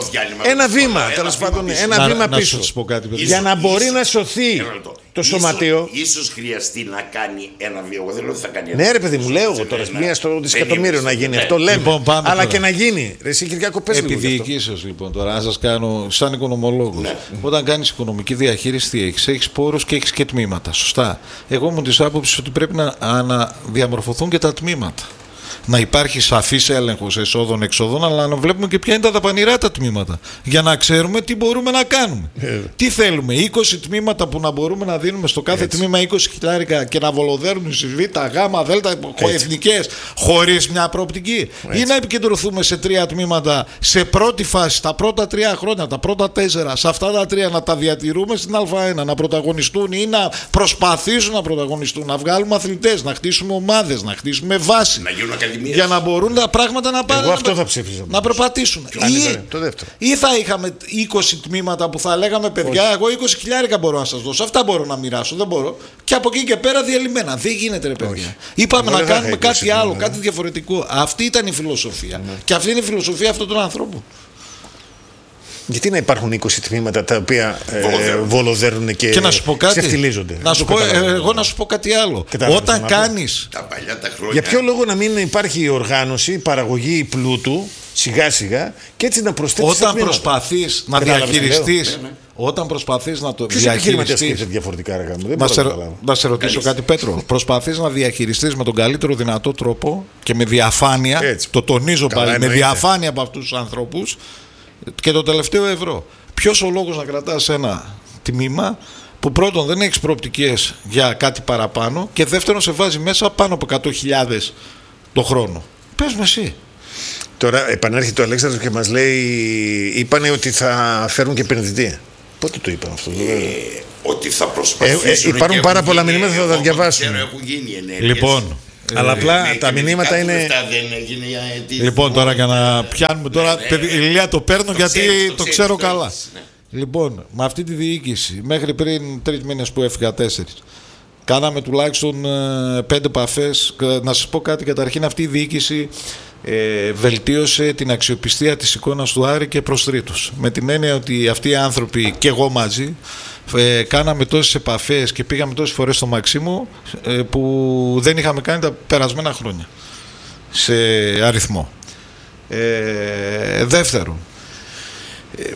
Ένα βήμα, τέλος πάντων, ένα βήμα πίσω. Για να μπορεί να σωθεί το σωματείο. Ίσως χρειαστεί να κάνει ένα βήμα. Εγώ δεν λέω ότι θα κάνει ένα. Ναι, ρε παιδί μου, λέω τώρα μία στο δισεκατομμύριο να γίνει. Αυτό λέμε. Αλλά και να γίνει. Εσύ Κυριάκο, πες λίγο. Επιδιοικήσεως λοιπόν τώρα, να σας κάνω σαν οικονομολόγος. Όταν κάνεις οικονομική διαχείριση, τι έχεις? Έχεις πόρους και έχεις και τμήματα. Σωστά. Εγώ μου της άποψης ότι πρέπει να αναδιαμορφωθούν και τα τμήματα. Να υπάρχει σαφής έλεγχος εσόδων-εξόδων, αλλά να βλέπουμε και ποια είναι τα δαπανηρά τα τμήματα. Για να ξέρουμε τι μπορούμε να κάνουμε. Ε. Τι θέλουμε, είκοσι τμήματα που να μπορούμε να δίνουμε στο κάθε Έτσι. τμήμα είκοσι χιλιάρικα και να βολοδέρνουν στις Β, Γ, Δ, εθνικές, χωρίς μια προοπτική. Έτσι. Ή να επικεντρωθούμε σε τρία τμήματα, σε πρώτη φάση, τα πρώτα τρία χρόνια, τα πρώτα τέσσερα, σε αυτά τα τρία να τα διατηρούμε στην Α1, να πρωταγωνιστούν ή να προσπαθήσουν να πρωταγωνιστούν, να βγάλουμε αθλητές, να χτίσουμε ομάδες, να χτίσουμε βάση. Να γίνουν για να μπορούν τα πράγματα να πάνε. Εγώ αυτό θα ψήφιζα. Να προπατήσουν. Ή, το δεύτερο. Ή θα είχαμε είκοσι τμήματα που θα λέγαμε παιδιά, Όχι. εγώ είκοσι χιλιάρικα μπορώ να σας δώσω. Αυτά μπορώ να μοιράσω. Δεν μπορώ. Και από εκεί και πέρα διαλυμένα. Δεν γίνεται, ρε παιδιά. Όχι. Είπαμε εγώ να κάνουμε κάτι άλλο, τμήματα. Κάτι διαφορετικό. Αυτή ήταν η φιλοσοφία. Ναι. Και αυτή είναι η φιλοσοφία αυτών των ανθρώπων. Γιατί να υπάρχουν είκοσι τμήματα τα οποία ε, βολοδέρνουν και, και να σου πω κάτι, ξεφτιλίζονται. Να σου πω, ε, εγώ να σου πω κάτι άλλο. Όταν κάνεις... Τα παλιά τα χρόνια... Για ποιο λόγο να μην υπάρχει η οργάνωση, η παραγωγή πλούτου, σιγά σιγά, και έτσι να προσθέσεις όταν προσπαθείς να διαχειριστείς... Όταν προσπαθείς να το διαχειριστείς. Διαφορετικά, ρε, δεν να, σε, να σε ρωτήσω κάτι, Πέτρο. Προσπαθείς να διαχειριστείς με τον καλύτερο δυνατό τρόπο και με διαφάνεια. Έτσι. Το τονίζω Καλά πάλι, εννοείται. Με διαφάνεια από αυτούς τους ανθρώπους. Και το τελευταίο ευρώ. Ποιος ο λόγος να κρατάς ένα τμήμα που πρώτον δεν έχεις προοπτικές για κάτι παραπάνω και δεύτερον σε βάζει μέσα πάνω από εκατό χιλιάδες το χρόνο. Πες μου εσύ. Τώρα επανέρχεται ο Αλέξανδρος και μας λέει, είπανε ότι θα φέρουν και επενδυτή. Πότε το είπαν αυτό? Ε, ότι θα προσπαθήσουν. Ε, ε, υπάρχουν πάρα πολλά μηνύματα, θα τα διαβάσουμε. Έχουν γίνει ενέργειες. Λοιπόν, αλλά απλά Ναι, τα και μηνύματα με είναι. λεφτά δεν έγινε, γιατί λοιπόν τώρα για να πιάνουμε τώρα, ναι, παιδί, Ηλία το παίρνω το γιατί ξέρεις, το, το ξέρεις, ξέρω το καλά. έχεις, ναι. Λοιπόν, με αυτή τη διοίκηση, μέχρι πριν τρεις μήνες που έφυγα, τέσσερις, κάναμε τουλάχιστον ε, πέντε επαφές. Να σας πω κάτι, καταρχήν αυτή η διοίκηση ε, βελτίωσε την αξιοπιστία της εικόνας του Άρη και προς τρίτους. Με την έννοια ότι αυτοί οι άνθρωποι και εγώ μαζί ε, κάναμε τόσες επαφές και πήγαμε τόσες φορές στο Μαξίμου ε, που δεν είχαμε κάνει τα περασμένα χρόνια σε αριθμό. Ε, δεύτερον, ε,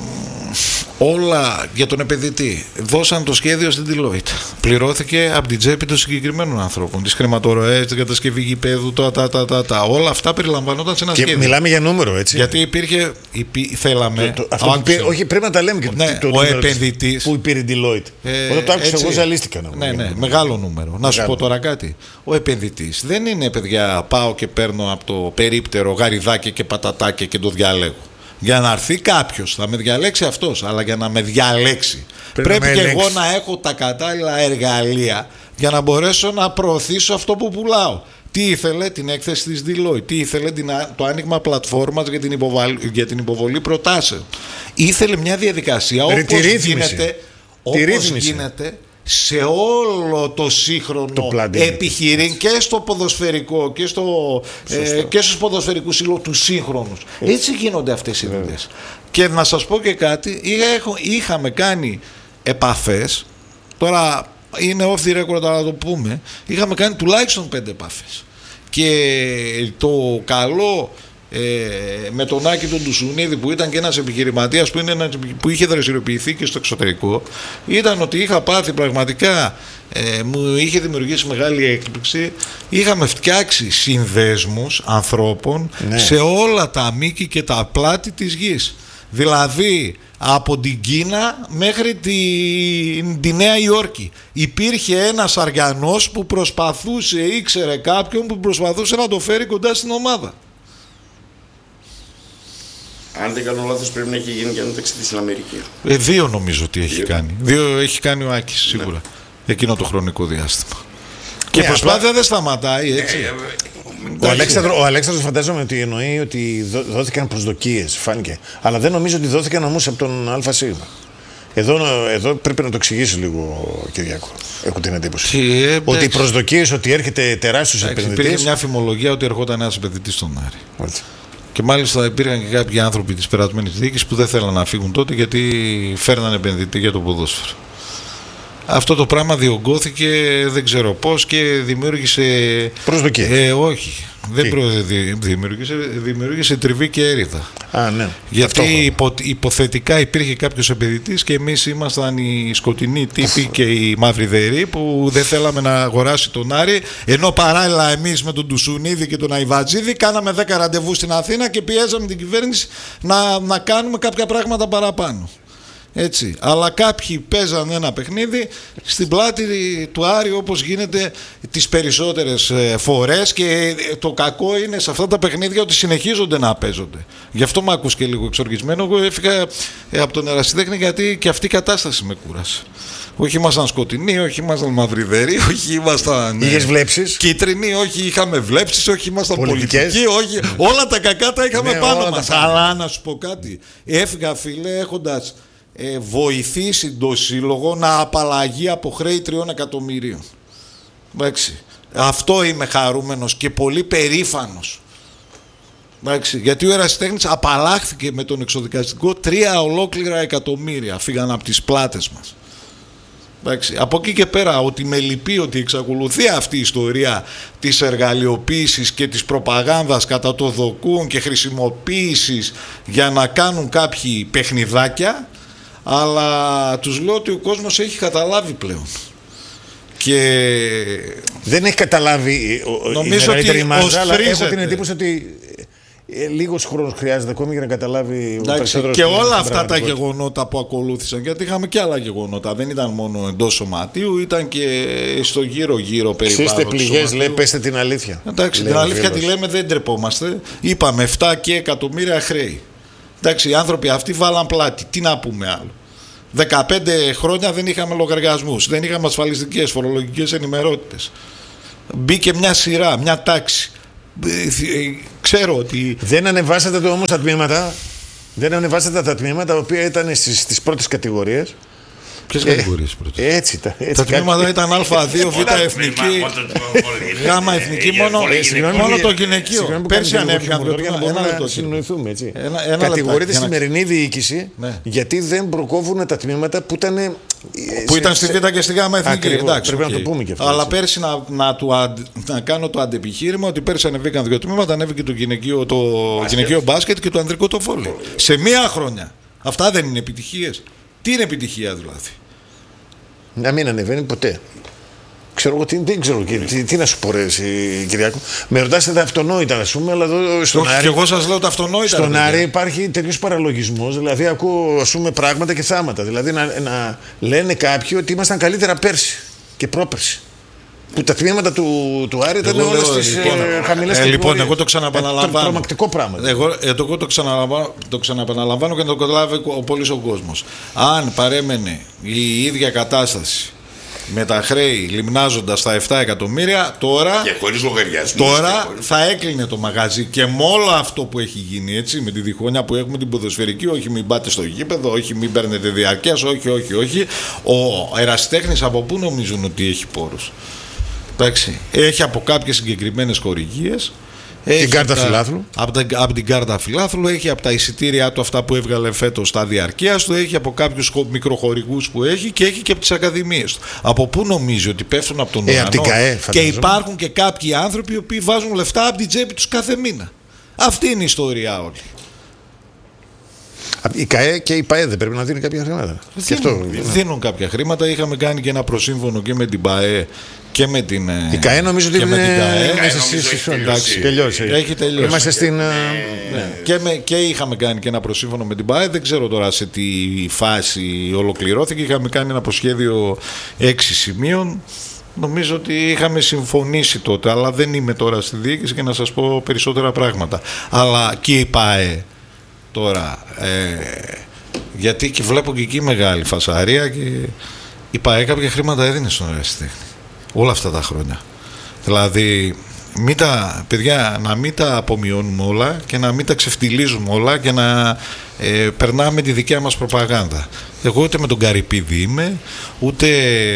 όλα για τον επενδυτή. Δώσαν το σχέδιο στην Deloitte. Πληρώθηκε από την τσέπη των συγκεκριμένων ανθρώπων. Τις χρηματορροές, την κατασκευή γηπέδου, τα, τα, τα, τα, τα. Όλα αυτά περιλαμβανόταν σε ένα Και σχέδιο. μιλάμε για νούμερο, έτσι. Γιατί υπήρχε. Υπή, θέλαμε. Το, το, αυτό που πήρε, όχι, πρέπει να τα λέμε και ναι, το, ο επενδυτής. Που υπήρε η Deloitte. Ε, Όταν το άκουσα, έτσι, εγώ ζαλίστηκα. Να ναι, ναι, μεγάλο νούμερο. Μεγάλο. Να σου πω τώρα κάτι. Ο επενδυτής δεν είναι, παιδιά, πάω και παίρνω από το περίπτερο γαριδάκι και πατατάκια και το διαλέγω. Για να έρθει κάποιος, θα με διαλέξει αυτός, αλλά για να με διαλέξει πρέπει, πρέπει και εγώ να έχω τα κατάλληλα εργαλεία για να μπορέσω να προωθήσω αυτό που πουλάω. Τι ήθελε? Την έκθεση της Deloitte. Τι ήθελε? Την, το άνοιγμα πλατφόρμας για την, υποβολή, για την υποβολή προτάσεων. Ήθελε μια διαδικασία όπως γίνεται, όπως γίνεται σε όλο το σύγχρονο το επιχειρήν και στο ποδοσφαιρικό και, στο, ε, και στους ποδοσφαιρικούς σύλλογους του σύγχρονους. Έτσι. Έτσι γίνονται αυτές οι δουλειές. Και να σας πω και κάτι, είχαμε κάνει επαφές, τώρα είναι off the record να το πούμε, είχαμε κάνει τουλάχιστον πέντε επαφές. Και το καλό ε, με τον Άκη τον Τουσουνίδη, που ήταν και ένας επιχειρηματίας που, είναι ένας, που είχε δραστηριοποιηθεί και στο εξωτερικό, ήταν ότι είχα πάθει πραγματικά, ε, μου είχε δημιουργήσει μεγάλη έκπληξη. Είχαμε φτιάξει συνδέσμους ανθρώπων, ναι, σε όλα τα μήκη και τα πλάτη της γης. Δηλαδή από την Κίνα μέχρι τη, τη Νέα Υόρκη υπήρχε ένας Αριανός που προσπαθούσε, ήξερε κάποιον που προσπαθούσε να το φέρει κοντά στην ομάδα. Αν δεν κάνω λάθος, πρέπει να έχει γίνει και ένα ταξίδι στην Αμερική. Ε, δύο νομίζω ότι έχει δύο. κάνει. Δύο έχει κάνει ο Άκης σίγουρα, ναι, εκείνο το χρονικό διάστημα. Και η ναι, προσπάθεια απλά δεν σταματάει, έτσι. Ε, ο, Αλέξανδρο, ο Αλέξανδρος φαντάζομαι ότι εννοεί ότι δόθηκαν προσδοκίες, φάνηκε. Αλλά δεν νομίζω ότι δόθηκαν όμως από τον ΑΣ. Εδώ, εδώ πρέπει να το εξηγήσει λίγο, Κυριάκο. Έχω την εντύπωση. Και, ότι οι προσδοκίες ότι έρχεται τεράστιος επενδυτής. Υπήρχε μια φημολογία ότι ερχόταν ένας επενδυτής στον Άρη. Έτσι. Και μάλιστα υπήρχαν και κάποιοι άνθρωποι της περασμένης διοίκησης που δεν θέλαν να φύγουν τότε γιατί φέρναν επενδυτή για το ποδόσφαιρο. Αυτό το πράγμα διωγγώθηκε δεν ξέρω πώς και δημιούργησε. Προσδοκίες. Ε, όχι. Δεν προ... δημιούργησε, δημιούργησε τριβή και έρηδα. Α, ναι. Γιατί υπο... υποθετικά υπήρχε κάποιος επενδυτής και εμείς ήμασταν οι σκοτεινοί τύποι και οι μαυριδεροί που δεν θέλαμε να αγοράσει τον Άρη. Ενώ παράλληλα εμείς με τον Τουσουνίδη και τον Αϊβατζίδη κάναμε δέκα ραντεβού στην Αθήνα και πιέζαμε την κυβέρνηση να, να κάνουμε κάποια πράγματα παραπάνω. Έτσι. Αλλά κάποιοι παίζαν ένα παιχνίδι στην πλάτη του Άρη όπως γίνεται τις περισσότερες φορές, και το κακό είναι σε αυτά τα παιχνίδια ότι συνεχίζονται να παίζονται. Γι' αυτό με ακούς και λίγο εξοργισμένο. Εγώ έφυγα από τον ερασιτέχνη γιατί και αυτή η κατάσταση με κούρασε. Όχι ήμασταν σκοτεινοί, όχι ήμασταν μαυριδεροί, όχι ήμασταν είχες βλέψεις, κίτρινοι, όχι είχαμε βλέψεις, όχι ήμασταν πολιτικές, πολιτικοί, όχι. Όλα τα κακά τα είχαμε, ναι, πάνω μας. Αλλά να σου πω κάτι, έφυγα, φίλε, έχοντας Ε, βοηθήσει το σύλλογο να απαλλαγεί από χρέη τριών εκατομμυρίων. Εντάξει. Αυτό είμαι χαρούμενος και πολύ περήφανος. Εντάξει. Γιατί ο ερασιτέχνης απαλλάχθηκε με τον εξοδικαστικό τρία ολόκληρα εκατομμύρια. Φύγαν από τις πλάτες μας. Εντάξει. Από εκεί και πέρα, ότι με λυπεί ότι εξακολουθεί αυτή η ιστορία της εργαλειοποίησης και της προπαγάνδας κατά το δοκούν και χρησιμοποίησης για να κάνουν κάποιοι παιχνιδάκια. Αλλά τους λέω ότι ο κόσμος έχει καταλάβει πλέον. Και δεν έχει καταλάβει νομίζω η ότι μάζα, αλλά φρίζεται. έχω την εντύπωση ότι Ε, λίγος χρόνος χρειάζεται ακόμη για να καταλάβει. Εντάξει, ο και όλα αυτά τα γεγονότα που ακολούθησαν, γιατί είχαμε και άλλα γεγονότα. Δεν ήταν μόνο εντός σωματείου, ήταν και στο γύρω-γύρω περιβάλλον. Είστε πληγές, λέει, πέστε την αλήθεια. Εντάξει, την αλήθεια τη λέμε, δεν τρεπόμαστε. Είπαμε επτά και εκατομμύρια χρέη. Εντάξει, οι άνθρωποι αυτοί βάλαν πλάτη. Τι να πούμε άλλο. δεκαπέντε χρόνια δεν είχαμε λογαριασμούς, δεν είχαμε ασφαλιστικές, φορολογικές ενημερότητες. Μπήκε μια σειρά, μια τάξη. Ξέρω ότι. Δεν ανεβάσατε το όμως τα τμήματα. Δεν ανεβάσατε τα τμήματα τα οποία ήταν στις, στις πρώτες κατηγορίες. Ποιες κατηγορίες πρώτες? Έτσι, τα, έτσι, τα τμήματα κάτι... ήταν Α2, Β εθνική, Γ εθνική, μόνο, μόνο το γυναικείο. Πέρσι ανέβηκαν δύο τμήματα. Για να, να συνοηθούμε, έτσι. Κατηγορείται η σημερινή διοίκηση ναι. γιατί δεν προκόβουν τα τμήματα που ήταν. Που σε, ήταν στη Β και στη Γ εθνική. Ακριβώς, εντάξει, πρέπει okay. να το πούμε και αυτό. Αλλά έτσι. πέρσι να, να, του αντι, να κάνω το αντεπιχείρημα ότι πέρσι ανεβήκαν δύο τμήματα, ανέβηκε το γυναικείο, το γυναικείο μπάσκετ και το ανδρικό το βόλεϊ. Σε μία χρονιά. Αυτά δεν είναι επιτυχίες? Τι είναι επιτυχία δηλαδή? Να μην ανεβαίνει ποτέ. Ξέρω εγώ, τι, δεν ξέρω τι, τι να σου πω, ρε, Κυριάκο. Με ρωτάτε τα αυτονόητα, α πούμε, αλλά εδώ στον Όχι, Άρη. Και εγώ σας λέω τα αυτονόητα. Στον Άρη υπάρχει τέτοιος παραλογισμός. Δηλαδή, ακούω ας πούμε, πράγματα και θάματα. Δηλαδή, να, να λένε κάποιοι ότι ήμασταν καλύτερα πέρσι και πρόπερσι. Που τα τμήματα του, του Άρη ήταν όλα στις λοιπόν, ε, χαμηλές ε, λοιπόν, εγώ το ξαναπαναλαμβάνω. Ε, τρομακτικό πράγμα. Εγώ, ε, εγώ το, ξαναλαμβάνω, το ξαναπαναλαμβάνω και να το καταλάβει ο πολύς ο κόσμος. Αν παρέμενε η ίδια κατάσταση με τα χρέη λιμνάζοντας τα επτά εκατομμύρια, τώρα, και χωρίς λογαριασμούς, τώρα και χωρίς... θα έκλεινε το μαγαζί. Και με όλο αυτό που έχει γίνει, έτσι, με τη διχόνοια που έχουμε την ποδοσφαιρική, όχι μην πάτε στο γήπεδο, όχι μην παίρνετε διαρκείας, όχι, όχι, όχι. Ο ερασιτέχνης από πού νομίζουν ότι έχει πόρους? Εντάξει, έχει από κάποιες συγκεκριμένες χορηγίες. Την κάρτα φιλάθλου. Από, από την κάρτα φιλάθλου, έχει από τα εισιτήρια του αυτά που έβγαλε φέτος στα διαρκείας του, έχει από κάποιους μικροχορηγούς που έχει και έχει και από τις ακαδημίες του. Από πού νομίζει ότι πέφτουν από τον ε, ουρανό? Από την ΚΑΕ, και υπάρχουν και κάποιοι άνθρωποι οι οποίοι βάζουν λεφτά από την τσέπη τους κάθε μήνα. Αυτή είναι η ιστορία όλη. Η ΚΑΕ και η ΠΑΕ δεν πρέπει να δίνει κάποια χρήματα? Δίνουν, αυτό, δίνουν κάποια χρήματα. Είχαμε κάνει και ένα προσύμφωνο και με την ΠΑΕ και με την. Η ΚΑΕ νομίζω ότι είναι. Εντάξει, τελειώσει. Έχει τελειώσει. Είμαστε στην. Ναι. Ναι. Και, με, και είχαμε κάνει και ένα προσύμφωνο με την ΠΑΕ. Δεν ξέρω τώρα σε τι φάση ολοκληρώθηκε. Είχαμε κάνει ένα προσχέδιο έξι σημείων. Νομίζω ότι είχαμε συμφωνήσει τότε, αλλά δεν είμαι τώρα στη διοίκηση και να σας πω περισσότερα πράγματα. Αλλά και η ΠΑΕ τώρα, ε, γιατί και βλέπω και εκεί μεγάλη φασαρία και η ΠΑΕ κάποια χρήματα έδινε στον ερασιτέχνη όλα αυτά τα χρόνια. Δηλαδή, μην τα, παιδιά, να μην τα απομειώνουμε όλα και να μην τα ξεφτιλίζουμε όλα και να ε, περνάμε τη δικιά μας προπαγάνδα. Εγώ ούτε με τον Καρυπίδη είμαι, ούτε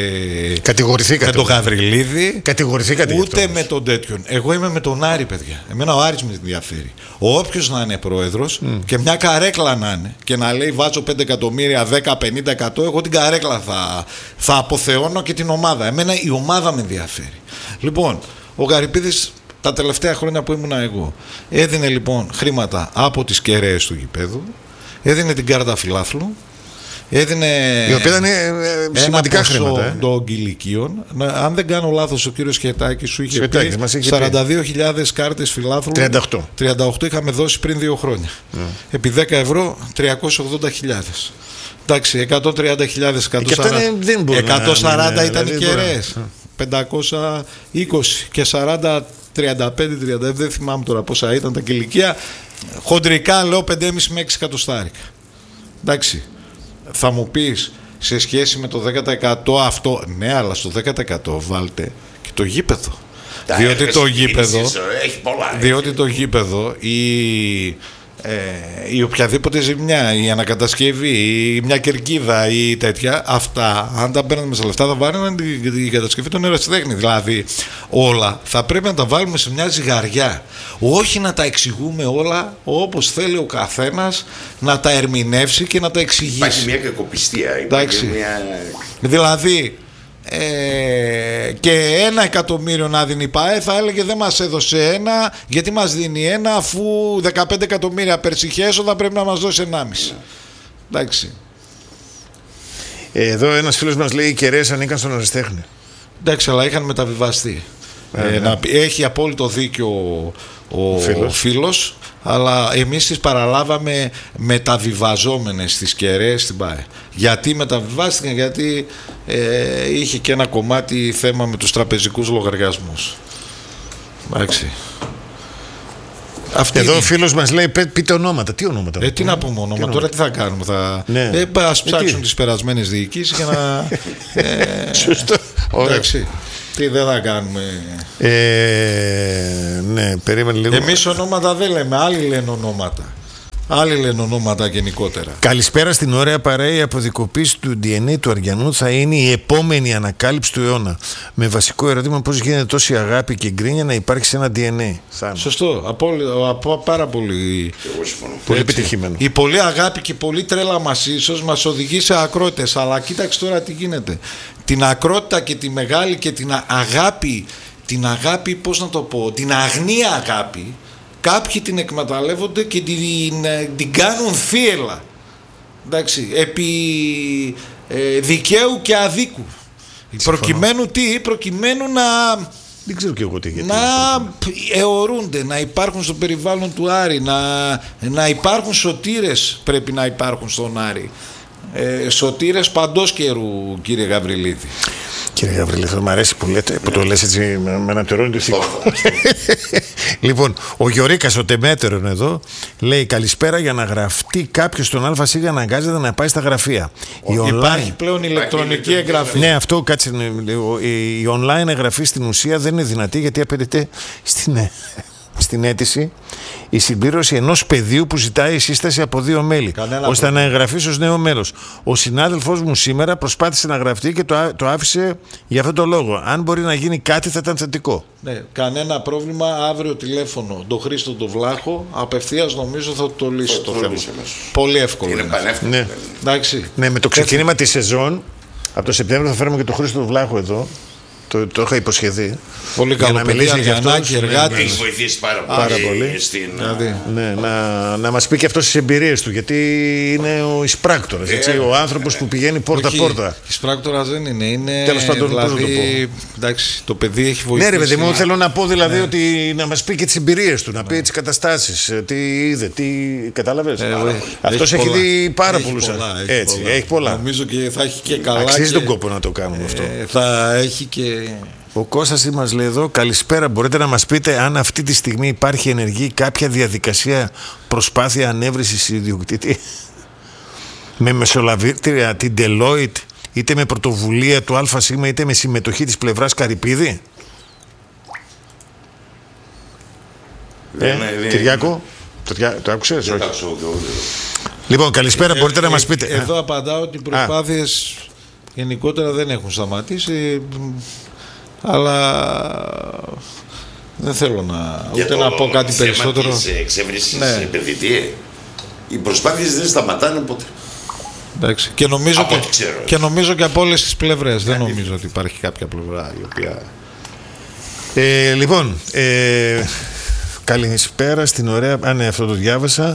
με τον Γαβριλίδη, ούτε με τον τέτοιον. Εγώ είμαι με τον Άρη, παιδιά. Εμένα ο Άρης με ενδιαφέρει. Όποιος να είναι πρόεδρος mm. και μια καρέκλα να είναι και να λέει βάζω πέντε εκατομμύρια, δέκα, πενήντα, εκατό, εγώ την καρέκλα θα, θα αποθεώνω και την ομάδα. Εμένα η ομάδα με ενδιαφέρει. Λοιπόν, ο Γαρυπίδης τα τελευταία χρόνια που ήμουνα εγώ έδινε λοιπόν χρήματα από τις κεραίες του γηπέδου, έδινε την κάρτα φιλάθλου, έδινε η οποία ήταν σημαντικά χρήματα ε. των κηλικίων. Αν δεν κάνω λάθος, ο κύριος Σχετάκης σου είχε πει σαράντα δύο χιλιάδες κάρτες φιλάθλου. τριάντα οκτώ. τριάντα οκτώ είχαμε δώσει πριν δύο χρόνια. Mm. Επί δέκα ευρώ τριακόσιες ογδόντα χιλιάδες. Εντάξει, εκατόν τριάντα χιλιάδες, εκατόν σαράντα ήταν οι κεραίες. πεντακόσια είκοσι και σαράντα, τριάντα πέντε, τριάντα, δεν θυμάμαι τώρα πόσα ήταν τα κηλικία. Χοντρικά λέω πέντε κόμμα πέντε με έξι εκατοστάρικα. Εντάξει, θα μου πεις σε σχέση με το δέκα τοις εκατό αυτό, ναι, αλλά στο δέκα τοις εκατό βάλτε και το γήπεδο. Τα διότι το γήπεδο, έχει πολλά, διότι έχει. το γήπεδο η, ε, η οποιαδήποτε ζημιά, η ανακατασκευή, η μια κερκίδα ή τέτοια, αυτά αν τα παίρνουμε σε λεφτά θα βάλουμε την κατασκευή των ερασιτέχνη. Δηλαδή όλα θα πρέπει να τα βάλουμε σε μια ζυγαριά, όχι να τα εξηγούμε όλα όπως θέλει ο καθένας να τα ερμηνεύσει και να τα εξηγήσει. Υπάρχει μια κακοπιστία, υπάρχει μια... δηλαδή Ε, και ένα εκατομμύριο να δίνει η ΠΑΕ θα έλεγε δεν μας έδωσε ένα, γιατί μας δίνει ένα αφού δεκαπέντε εκατομμύρια περσιχές έσοδα πρέπει να μας δώσει ενάμιση. Εντάξει. Εδώ ένας φίλος μας λέει οι κεραίες ανήκαν στον ερασιτέχνη. Εντάξει, αλλά είχαν μεταβιβαστεί. ε, ε, να, έχει απόλυτο δίκιο ο φίλος, φίλος αλλά εμείς τις παραλάβαμε μεταβιβαζόμενες στις κεραίες στην ΠΑΕ. Γιατί μεταβιβάστηκαν? Γιατί ε, είχε και ένα κομμάτι θέμα με τους τραπεζικούς λογαριασμούς. Εντάξει. Αυτή Εδώ είναι. ο φίλος μας λέει πείτε ονόματα. Τι ονόματα? Ε, τι να πούμε ονόματα, τώρα τι θα κάνουμε? Θα... Ναι. Ε, ας ψάξουν ε, τις περασμένες διοικήσεις για να... ε, Σωστό. εντάξει. Τι δεν θα κάνουμε? Ε, ναι, περίμενε λίγο. Εμείς ονόματα δεν λέμε, άλλοι λένε ονόματα. Άλλοι λένε ονόματα γενικότερα. Καλησπέρα στην ωραία παρέα. Η αποδικοποίηση του ντι εν έι του Αριανού θα είναι η επόμενη ανακάλυψη του αιώνα. Με βασικό ερώτημα πώς γίνεται τόση αγάπη και γκρίνια να υπάρχει σε ένα ντι εν έι. Σωστό. Από, από, πάρα πολύ. Πολύ επιτυχημένο. Η πολλή αγάπη και η πολλή τρέλα μας ίσως μας οδηγεί σε ακρότητες. Αλλά κοίταξε τώρα τι γίνεται. Την ακρότητα και τη μεγάλη και την αγάπη, την αγάπη, πώς να το πω, την αγνία αγάπη. Κάποιοι την εκμεταλλεύονται και την, την κάνουν θύελα. Εντάξει, επί ε, δικαίου και αδίκου. Συμφωνώ. Προκειμένου τι, προκειμένου να... Δεν ξέρω και εγώ τι γιατί. Να αιωρούνται, να υπάρχουν στο περιβάλλον του Άρη, να, να υπάρχουν σωτήρες, πρέπει να υπάρχουν στον Άρη. Ε, σωτήρες παντός καιρού, κύριε Γαβριλίδη. Κύριε Γαβριλίδη, μου αρέσει που, λέτε, που το λες έτσι με, με ένα τερόνι του θήκου. Λοιπόν, ο Γιωρίκας ο Τεμέτερον εδώ λέει καλησπέρα. Για να γραφτεί κάποιος στον ΑΣ αναγκάζεται να πάει στα γραφεία. Η Υπάρχει online... πλέον ηλεκτρονική εγγραφή. Ναι, αυτό κάτσε. Η online εγγραφή στην ουσία δεν είναι δυνατή γιατί απαιτείται στην, στην αίτηση η συμπλήρωση ενός πεδίου που ζητάει η σύσταση από δύο μέλη, κανένα ώστε πρόβλημα. Να εγγραφείς ως νέο μέλος. Ο συνάδελφός μου σήμερα προσπάθησε να γραφτεί και το, το άφησε για αυτόν τον λόγο. Αν μπορεί να γίνει κάτι θα ήταν θετικό. Ναι, κανένα πρόβλημα. Αύριο τηλέφωνο τον Χρήστο τον Βλάχο, απευθείας νομίζω θα το λύσει το, το θέμα. Πολύ εύκολο. Είναι πανεύκολο. Ναι. Ναι, με το ξεκίνημα της σεζόν, από το Σεπτέμβριο θα φέρουμε και τον Χρήστο τον Βλάχο εδώ. Το, το είχα υποσχεθεί. Πολύ καλό παιδί, Αριανάκη, εργάτης. Έχει βοηθήσει πάρα, πάρα πολύ. Στην... Δηλαδή. Ναι, να, να μας πει και αυτός τις εμπειρίες του, γιατί είναι ο εισπράκτορας, ε, έτσι, ο άνθρωπος ε, που πηγαίνει πόρτα-πόρτα. Εισπράκτορας δεν είναι, είναι τέλος πάντων, δηλαδή, πώς να το πω. Εντάξει, το παιδί έχει βοηθήσει. Ναι ρε παιδί μου, θέλω να πω δηλαδή ναι. ότι να μας πει και τις εμπειρίες του, να πει ναι. τις καταστάσεις, τι είδε, τι κατάλαβες. Ε, αυτός έχει, έχει δει πάρα πολλούς. Έτσι, έχει πολλά. Νομίζω και θα έχει και καλά. Αξίζει τον κόπο να το κάνουμε αυτό. Θα έχει και... Ο Κώστας μας λέει εδώ καλησπέρα, μπορείτε να μας πείτε αν αυτή τη στιγμή υπάρχει ενεργή κάποια διαδικασία προσπάθεια ανέβρεσης ιδιοκτήτη με μεσολαβήτρια την Deloitte, είτε με πρωτοβουλία του ΑΣ είτε με συμμετοχή της πλευράς Καρυπίδη. Ε, ε, Κυριάκο, το, το άκουσες? Δεν το άκουσα. Λοιπόν, καλησπέρα, ε, μπορείτε ε, να μας πείτε. Εδώ απαντάω ότι οι προσπάθειες Α. γενικότερα δεν έχουν σταματήσει. Αλλά δεν θέλω να, για ούτε το να πω κάτι θέμα περισσότερο. Της εξεύρυνσης ναι. επενδυτή, οι προσπάθειες δεν σταματάνε ποτέ. Εντάξει. Και, νομίζω από και, ξέρω, και νομίζω και από όλες τις πλευρές. Δεν νομίζω ότι υπάρχει κάποια πλευρά η οποία... Ε, λοιπόν, ε, καλησπέρα στην ωραία... Α, ναι, αυτό το διάβασα.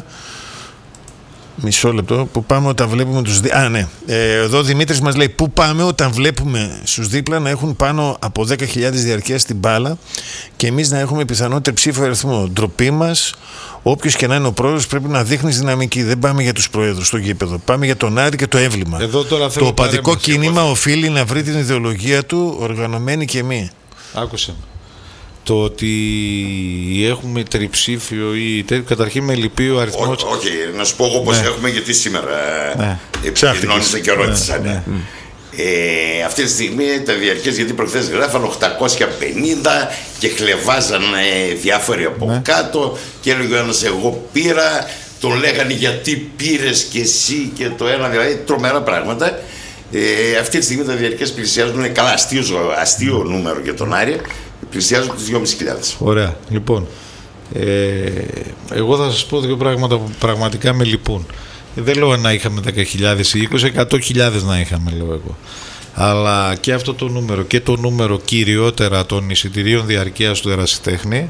Μισό λεπτό. Πού πάμε όταν βλέπουμε τους δίπλα. Α, ναι. Ε, εδώ ο Δημήτρης μας λέει: πού πάμε όταν βλέπουμε στους δίπλα να έχουν πάνω από δέκα χιλιάδες διαρκείας στην μπάλα και εμείς να έχουμε πιθανότερο ψήφο αριθμό. Ντροπή μας. Όποιος και να είναι ο πρόεδρος πρέπει να δείχνει δυναμική. Δεν πάμε για τους πρόεδρους στο γήπεδο. Πάμε για τον Άρη και το έμβλημα. Εδώ τώρα το οπαδικό κίνημα οφείλει να βρει την ιδεολογία του οργανωμένη και μη. Άκουσε με. Το ότι έχουμε τριψήφιο ή καταρχήν με λυπεί ο αριθμός. Όχι, όχι, να σου πω εγώ πως ναι. έχουμε, γιατί σήμερα ναι. επικοινώνησα και ρώτησα. Ναι. Ναι. Ε, αυτή τη στιγμή τα διαρκές, γιατί προχθές γράφαν οκτακόσια πενήντα και χλεβάζαν ε, διάφοροι από ναι. κάτω και έλεγε ένας εγώ πήρα, τον λέγανε γιατί πήρες και εσύ και το ένα, δηλαδή τρομερά πράγματα. Ε, αυτή τη στιγμή τα διαρκές πλησιάζουν, είναι καλά αστείο, αστείο νούμερο για τον Άρη. Πλησιάζουν τις δυόμισι χιλιάδες. Ωραία. Λοιπόν, ε, εγώ θα σας πω δύο πράγματα που πραγματικά με λυπούν. Δεν λέω να είχαμε δέκα χιλιάδες ή είκοσι, εκατό χιλιάδες να είχαμε, λέω εγώ. Αλλά και αυτό το νούμερο και το νούμερο κυριότερα των εισιτηρίων διαρκείας του ερασιτέχνη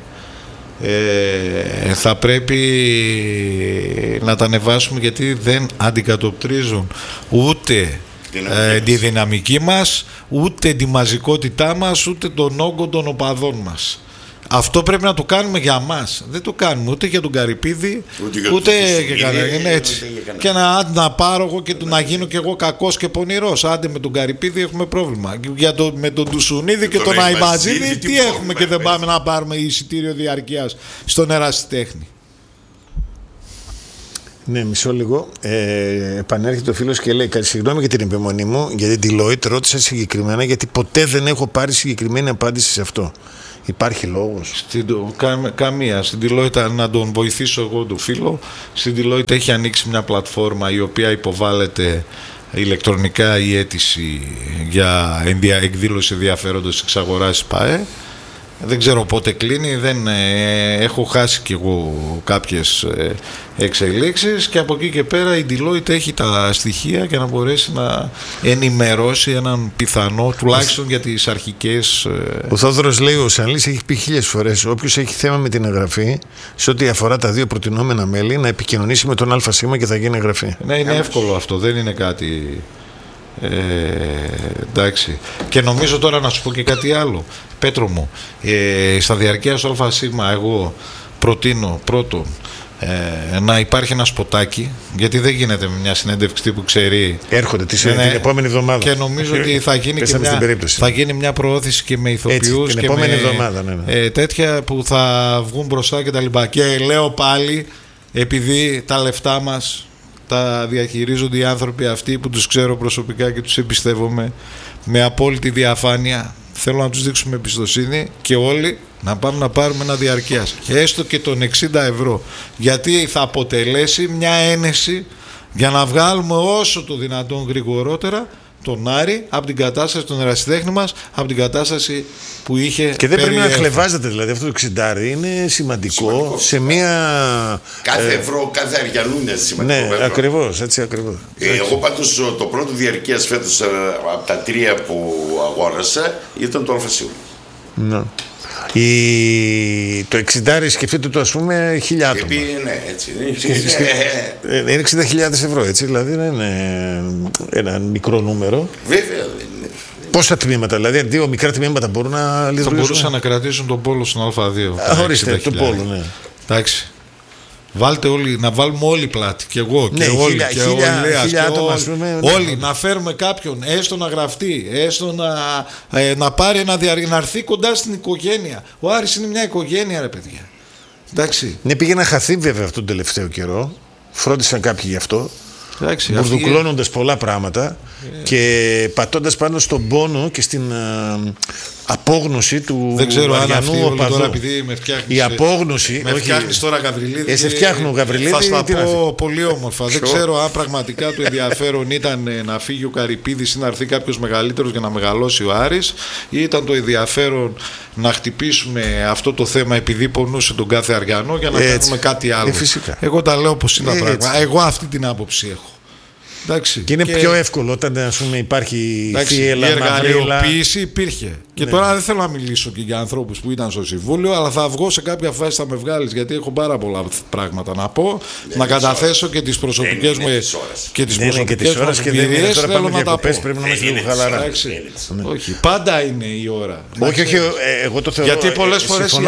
ε, θα πρέπει να τα ανεβάσουμε, γιατί δεν αντικατοπτρίζουν ούτε Ε, τη δυναμική μας, ούτε τη μαζικότητά μας, ούτε τον όγκο των οπαδών μας. Αυτό πρέπει να το κάνουμε για μας. Δεν το κάνουμε ούτε για τον Καρυπίδη, ούτε για ούτε τον για κανένα. Έτσι. Και να, να πάρω εγώ και να γίνω κι εγώ κακός και πονηρός. Άντε με τον Καρυπίδη έχουμε πρόβλημα. Για το, με τον Τουσουνίδη και, και τον Αϊμαζίδη τι, τι έχουμε και δεν πάμε να πάρουμε εισιτήριο διαρκείας στον Ερασιτέχνη. Ναι, μισό λίγο. Ε, επανέρχεται ο φίλος και λέει: συγγνώμη για την επιμονή μου, γιατί την Deloitte ρώτησα συγκεκριμένα, γιατί ποτέ δεν έχω πάρει συγκεκριμένη απάντηση σε αυτό. Υπάρχει λόγος? Στην, κα, καμία. Στην Deloitte, να τον βοηθήσω εγώ τον φίλο, στην Deloitte έχει ανοίξει μια πλατφόρμα η οποία υποβάλλεται ηλεκτρονικά η αίτηση για εκδήλωση ενδιαφέροντος της αγοράς ΠΑΕ. Δεν ξέρω πότε κλείνει, δεν, ε, έχω χάσει κι εγώ κάποιες ε, εξελίξεις και από εκεί και πέρα η Deloitte έχει τα στοιχεία για να μπορέσει να ενημερώσει έναν πιθανό, τουλάχιστον για τις αρχικές... Ε... Ο Θόδωρος λέει: ο Σανλής έχει πει χίλιες φορές όποιος έχει θέμα με την εγγραφή σε ό,τι αφορά τα δύο προτινόμενα μέλη να επικοινωνήσει με τον ΑΣ και θα γίνει εγγραφή. Ναι, είναι εύκολο αυτό, δεν είναι κάτι... Ε, εντάξει. Και νομίζω τώρα να σου πω και κάτι άλλο, Πέτρο μου, ε, στα διαρκεία στο ΑΣ εγώ προτείνω πρώτον ε, να υπάρχει ένα σποτάκι, γιατί δεν γίνεται με μια συνέντευξη που ξέρει. Έρχονται τη, ναι, την επόμενη εβδομάδα. Και νομίζω ότι θα γίνει, και μια, θα γίνει μια προώθηση και με ηθοποιούς και με εβδομάδα, ναι, ναι. Ε, τέτοια που θα βγουν μπροστά και τα λοιπά. Και λέω πάλι, επειδή τα λεφτά μας τα διαχειρίζονται οι άνθρωποι αυτοί που τους ξέρω προσωπικά και τους εμπιστεύομαι με απόλυτη διαφάνεια, θέλω να τους δείξουμε εμπιστοσύνη και όλοι να πάμε να πάρουμε ένα διαρκείας, έστω και των εξήντα ευρώ, γιατί θα αποτελέσει μια ένεση για να βγάλουμε όσο το δυνατόν γρηγορότερα τον Άρη από την κατάσταση, τον ερασιτέχνη μας, από την κατάσταση που είχε. Και δεν πρέπει να χλεβάζεται, δηλαδή αυτό το εξιντάρι είναι σημαντικό, σημαντικό σε μια. Κάθε ευρώ, κάθε αριανού είναι σημαντικό. Ναι, ακριβώς, έτσι ακριβώς. Ε, εγώ πάντως το πρώτο διαρκείας φέτος από τα τρία που αγόρασα ήταν το ΑΣ. Ναι. Η... Το εξιντάρι σκεφτείτε το, ας πούμε, χίλια άτομα. Επί, ναι, έτσι. Είναι εξήντα χιλιάδες ευρώ, έτσι, δηλαδή δεν είναι ένα μικρό νούμερο. Βέβαια. Πόσα τμήματα, δηλαδή δύο μικρά τμήματα μπορούν να λειτουργήσουν? Θα μπορούσαν να κρατήσουν τον πόλο στον Α2. Ορίστε, τον πόλο, ναι. Εντάξει. Βάλτε όλοι, να βάλουμε όλοι πλάτη. Και εγώ και ναι, όλοι. Χίλια, και χίλια, όλοι, χίλια και άτομα, όλοι, πούμε, όλοι ναι. Να φέρουμε κάποιον, έστω να γραφτεί, έστω να, ε, να πάρει ένα διαρκή, να έρθει κοντά στην οικογένεια. Ο Άρης είναι μια οικογένεια, ρε παιδιά. Εντάξει. Ναι, πήγε να χαθεί βέβαια αυτόν τον τελευταίο καιρό. Φρόντισαν κάποιοι γι' αυτό. Βουρδουκλώνοντας πολλά πράγματα yeah. και πατώντας πάνω στον πόνο και στην uh, απόγνωση του δεν ξέρω αν αυτή οπαδού. Τώρα επειδή με φτιάχνεις, η απόγνωση, με φτιάχνεις τώρα Γαβριλίδη, ε, σε φτιάχνω Γαβριλίδη, θα στα πω πολύ όμορφα. Δεν ξέρω αν πραγματικά το ενδιαφέρον ήταν να φύγει ο Καρυπίδης ή να έρθει κάποιος μεγαλύτερος για να μεγαλώσει ο Άρης, ή ήταν το ενδιαφέρον να χτυπήσουμε αυτό το θέμα επειδή πονούσε τον κάθε Αριανό για να έτσι. Κάνουμε κάτι άλλο. Ε, Εγώ τα λέω όπως είναι τα πράγματα. Εγώ αυτή την άποψη έχω. Εντάξει, και είναι και... πιο εύκολο όταν, ας πούμε, υπάρχει θύελα, η εργαλειοποίηση υπήρχε. Και ναι. Τώρα δεν θέλω να μιλήσω και για ανθρώπους που ήταν στο Συμβούλιο, αλλά θα βγω σε κάποια φάση, θα με βγάλεις, γιατί έχω πάρα πολλά πράγματα να πω. Δεν να καταθέσω και τις προσωπικές μου και τις προσωπικές μου εμπειρίες. Θέλω να τα πω. Πρέπει να είμαστε λίγο χαλαρά. Όχι, πάντα είναι η ώρα. Όχι, όχι, εγώ το θεωρώ. Γιατί πολλές φορές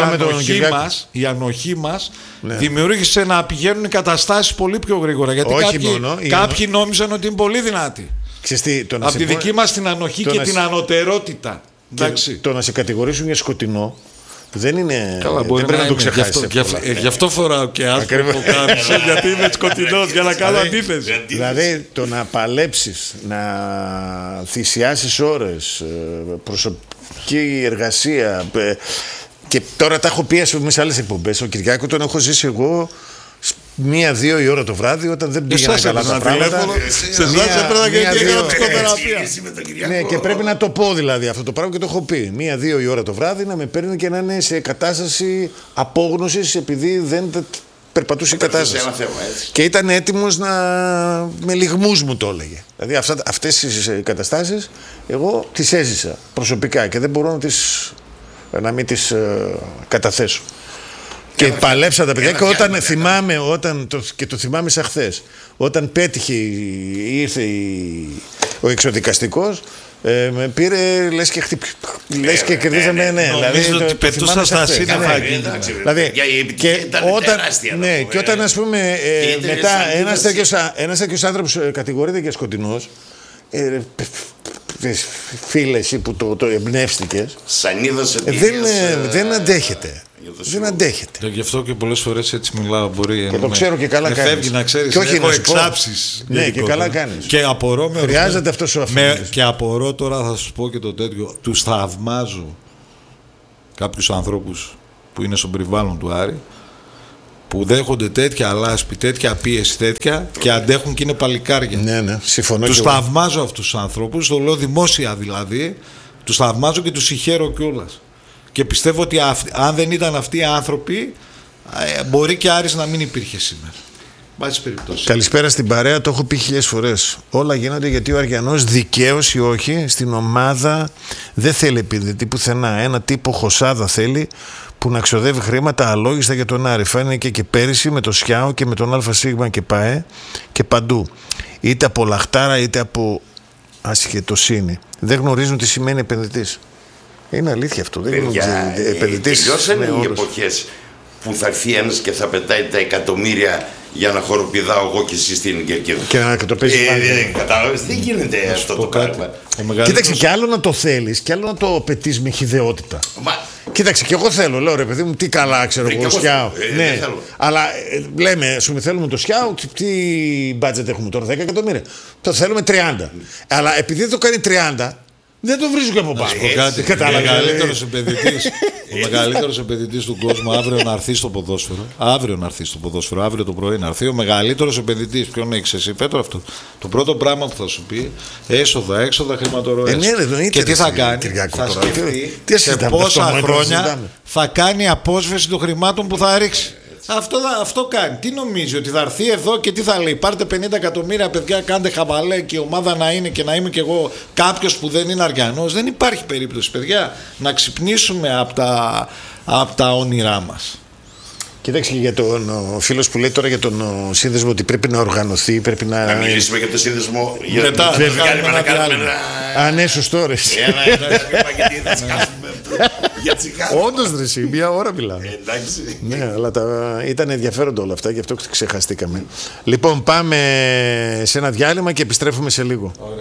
η ανοχή μας δημιούργησε να πηγαίνουν οι καταστάσεις πολύ πιο γρήγορα. Γιατί κάποιοι νόμιζαν ότι είναι πολύ δυνατή. Ξεστή, το από τη δική πω... μας την ανοχή και την σε... ανωτερότητα. Και το να σε κατηγορήσουν για σκοτεινό δεν είναι. Καλά, μπορεί δεν να, να το ξεχάσεις. Γι' αυτό, γι' αυτό φοράω και άσπρο που κάμισο, γιατί είμαι σκοτεινός για να κάνω αντίθεση. Δηλαδή το να παλέψεις, να θυσιάσεις ώρες, προσωπική εργασία. Και τώρα τα έχω πει σε άλλες εκπομπές. Ο Κυριάκο τον έχω ζήσει εγώ. Μία-δύο η ώρα το βράδυ, όταν δεν πήγαιναν καλά τα πράγματα. Σε εσάς έπρεπε να γίνει ψυχοθεραπεία. Ναι, και πρέπει να το πω δηλαδή αυτό το πράγμα και το έχω πει. Μία-δύο η ώρα το βράδυ να με παίρνει και να είναι σε κατάσταση απόγνωσης επειδή δεν περπατούσε η κατάσταση. Και ήταν έτοιμος να. Με λυγμούς μου το έλεγε. Δηλαδή αυτές τις καταστάσεις εγώ τις έζησα προσωπικά και δεν μπορώ να, τις, να μην τις καταθέσω. Και ένα, παλέψα τα παιδιά και όταν ένα, θυμάμαι, όταν το, και το θυμάμαι σαν χθες, όταν πέτυχε, ήρθε η, Ο εξοδικαστικός ε, με πήρε, λες και, χτυπ... λες και κερδίζαμε, ναι. Νομίζω ότι πετούσα στα σύννεφα. Δηλαδή, και όταν, ναι, και όταν ας πούμε ε, μετά ένας τέτοιος, ένας τέτοιος άνθρωπος κατηγορείται για σκοτεινός, ε, φίλε εσύ που το, το εμπνεύστηκες, ε, δεν, δεν αντέχεται. Δεν αντέχεται. Γι' αυτό και πολλές φορές έτσι μιλάω. Μπορεί και το με, ξέρω και καλά κάνεις. Φεύγει να ξέρεις. Και όχι έχω να εξάψεις. Ναι, και καλά κάνεις. Και απορώ με χρειάζεται αυτό σου αφήνει. Και απορώ τώρα, θα σου πω και το τέτοιο. Τους θαυμάζω κάποιους ανθρώπους που είναι στον περιβάλλον του Άρη, που δέχονται τέτοια λάσπη, τέτοια πίεση, τέτοια και αντέχουν και είναι παλικάρια. Ναι, ναι, συμφωνώ. Τους θαυμάζω αυτούς τους ανθρώπους, το λέω δημόσια δηλαδή. Τους θαυμάζω και τους συγχαίρω κιόλας. Και πιστεύω ότι αυ, αν δεν ήταν αυτοί οι άνθρωποι, ε, μπορεί και Άρης να μην υπήρχε σήμερα. Βάση περιπτώσει. Καλησπέρα στην παρέα, το έχω πει χιλιάδες φορές. Όλα γίνονται γιατί ο Αριανός, δικαίως ή όχι, στην ομάδα δεν θέλει επενδυτή πουθενά. Ένα τύπο Χωσάδα θέλει που να ξοδεύει χρήματα αλόγιστα για τον Άρη. Φάνηκε και πέρυσι με το Σιάο και με τον ΑΣ και ΠΑΕ και παντού. Είτε από λαχτάρα είτε από ασχετοσύνη. Δεν γνωρίζουν τι σημαίνει επενδυτής. Είναι αλήθεια αυτό. Δεν είναι επενδυτής. Τελειώσανε οι εποχές που θα έρθει ένας και θα πετάει τα εκατομμύρια για να χοροπηδάω εγώ και εσύ στην Κερκίδα. Και να το παίζει ε, ε, κατάλαβες, δεν γίνεται αυτό το πράγμα. Κοίταξε, και άλλο να το θέλεις και άλλο να το απαιτείς με χυδαιότητα. Μα... Κοίταξε, και εγώ θέλω, λέω ρε παιδί μου, τι καλά ξέρω εγώ, Σιάο. Ε, ναι, αλλά ε, λέμε, ας πούμε, θέλουμε το Σιάο, τι budget έχουμε τώρα, δέκα εκατομμύρια. Το θέλουμε τριάντα. Αλλά επειδή δεν το κάνει τριάντα, δεν το βρίσκω από πάνω. Ο μεγαλύτερος επενδυτής, ο μεγαλύτερος επενδυτής του κόσμου αύριο να έρθει στο ποδόσφαιρο. Αύριο να έρθει στο ποδόσφαιρο, αύριο το πρωί να έρθει. Ο μεγαλύτερος επενδυτής, ποιον έχεις εσύ, Πέτρο αυτό. Το πρώτο πράγμα που θα σου πει, έσοδα, έξοδα, χρηματορροές. Ε, ναι, και τι θα κάνει, θα σκεφτεί σε πόσα χρόνια θα κάνει απόσβεση των χρημάτων που θα ρίξει. Αυτό, αυτό κάνει. Τι νομίζει, ότι θα έρθει εδώ και τι θα λέει? Πάρτε πενήντα εκατομμύρια παιδιά, κάντε χαβαλέ και η ομάδα να είναι και να είμαι κι εγώ κάποιος που δεν είναι Αριανός. Δεν υπάρχει περίπτωση, παιδιά, να ξυπνήσουμε από τα, από τα όνειρά μας. Κοίταξε, για τον φίλος που λέει τώρα για τον σύνδεσμο ότι πρέπει να οργανωθεί, πρέπει να. Να μιλήσουμε για τον σύνδεσμο. Για μετά να κάνουμε να κάνουμε ένα. Α, ναι, σωστό ρε. Όντως ρε εσύ, μία ώρα μιλάμε. Εντάξει. Ναι, αλλά τα... ήταν ενδιαφέροντα όλα αυτά, γι' αυτό ξεχαστήκαμε. Λοιπόν, πάμε σε ένα διάλειμμα και επιστρέφουμε σε λίγο. Ωραία.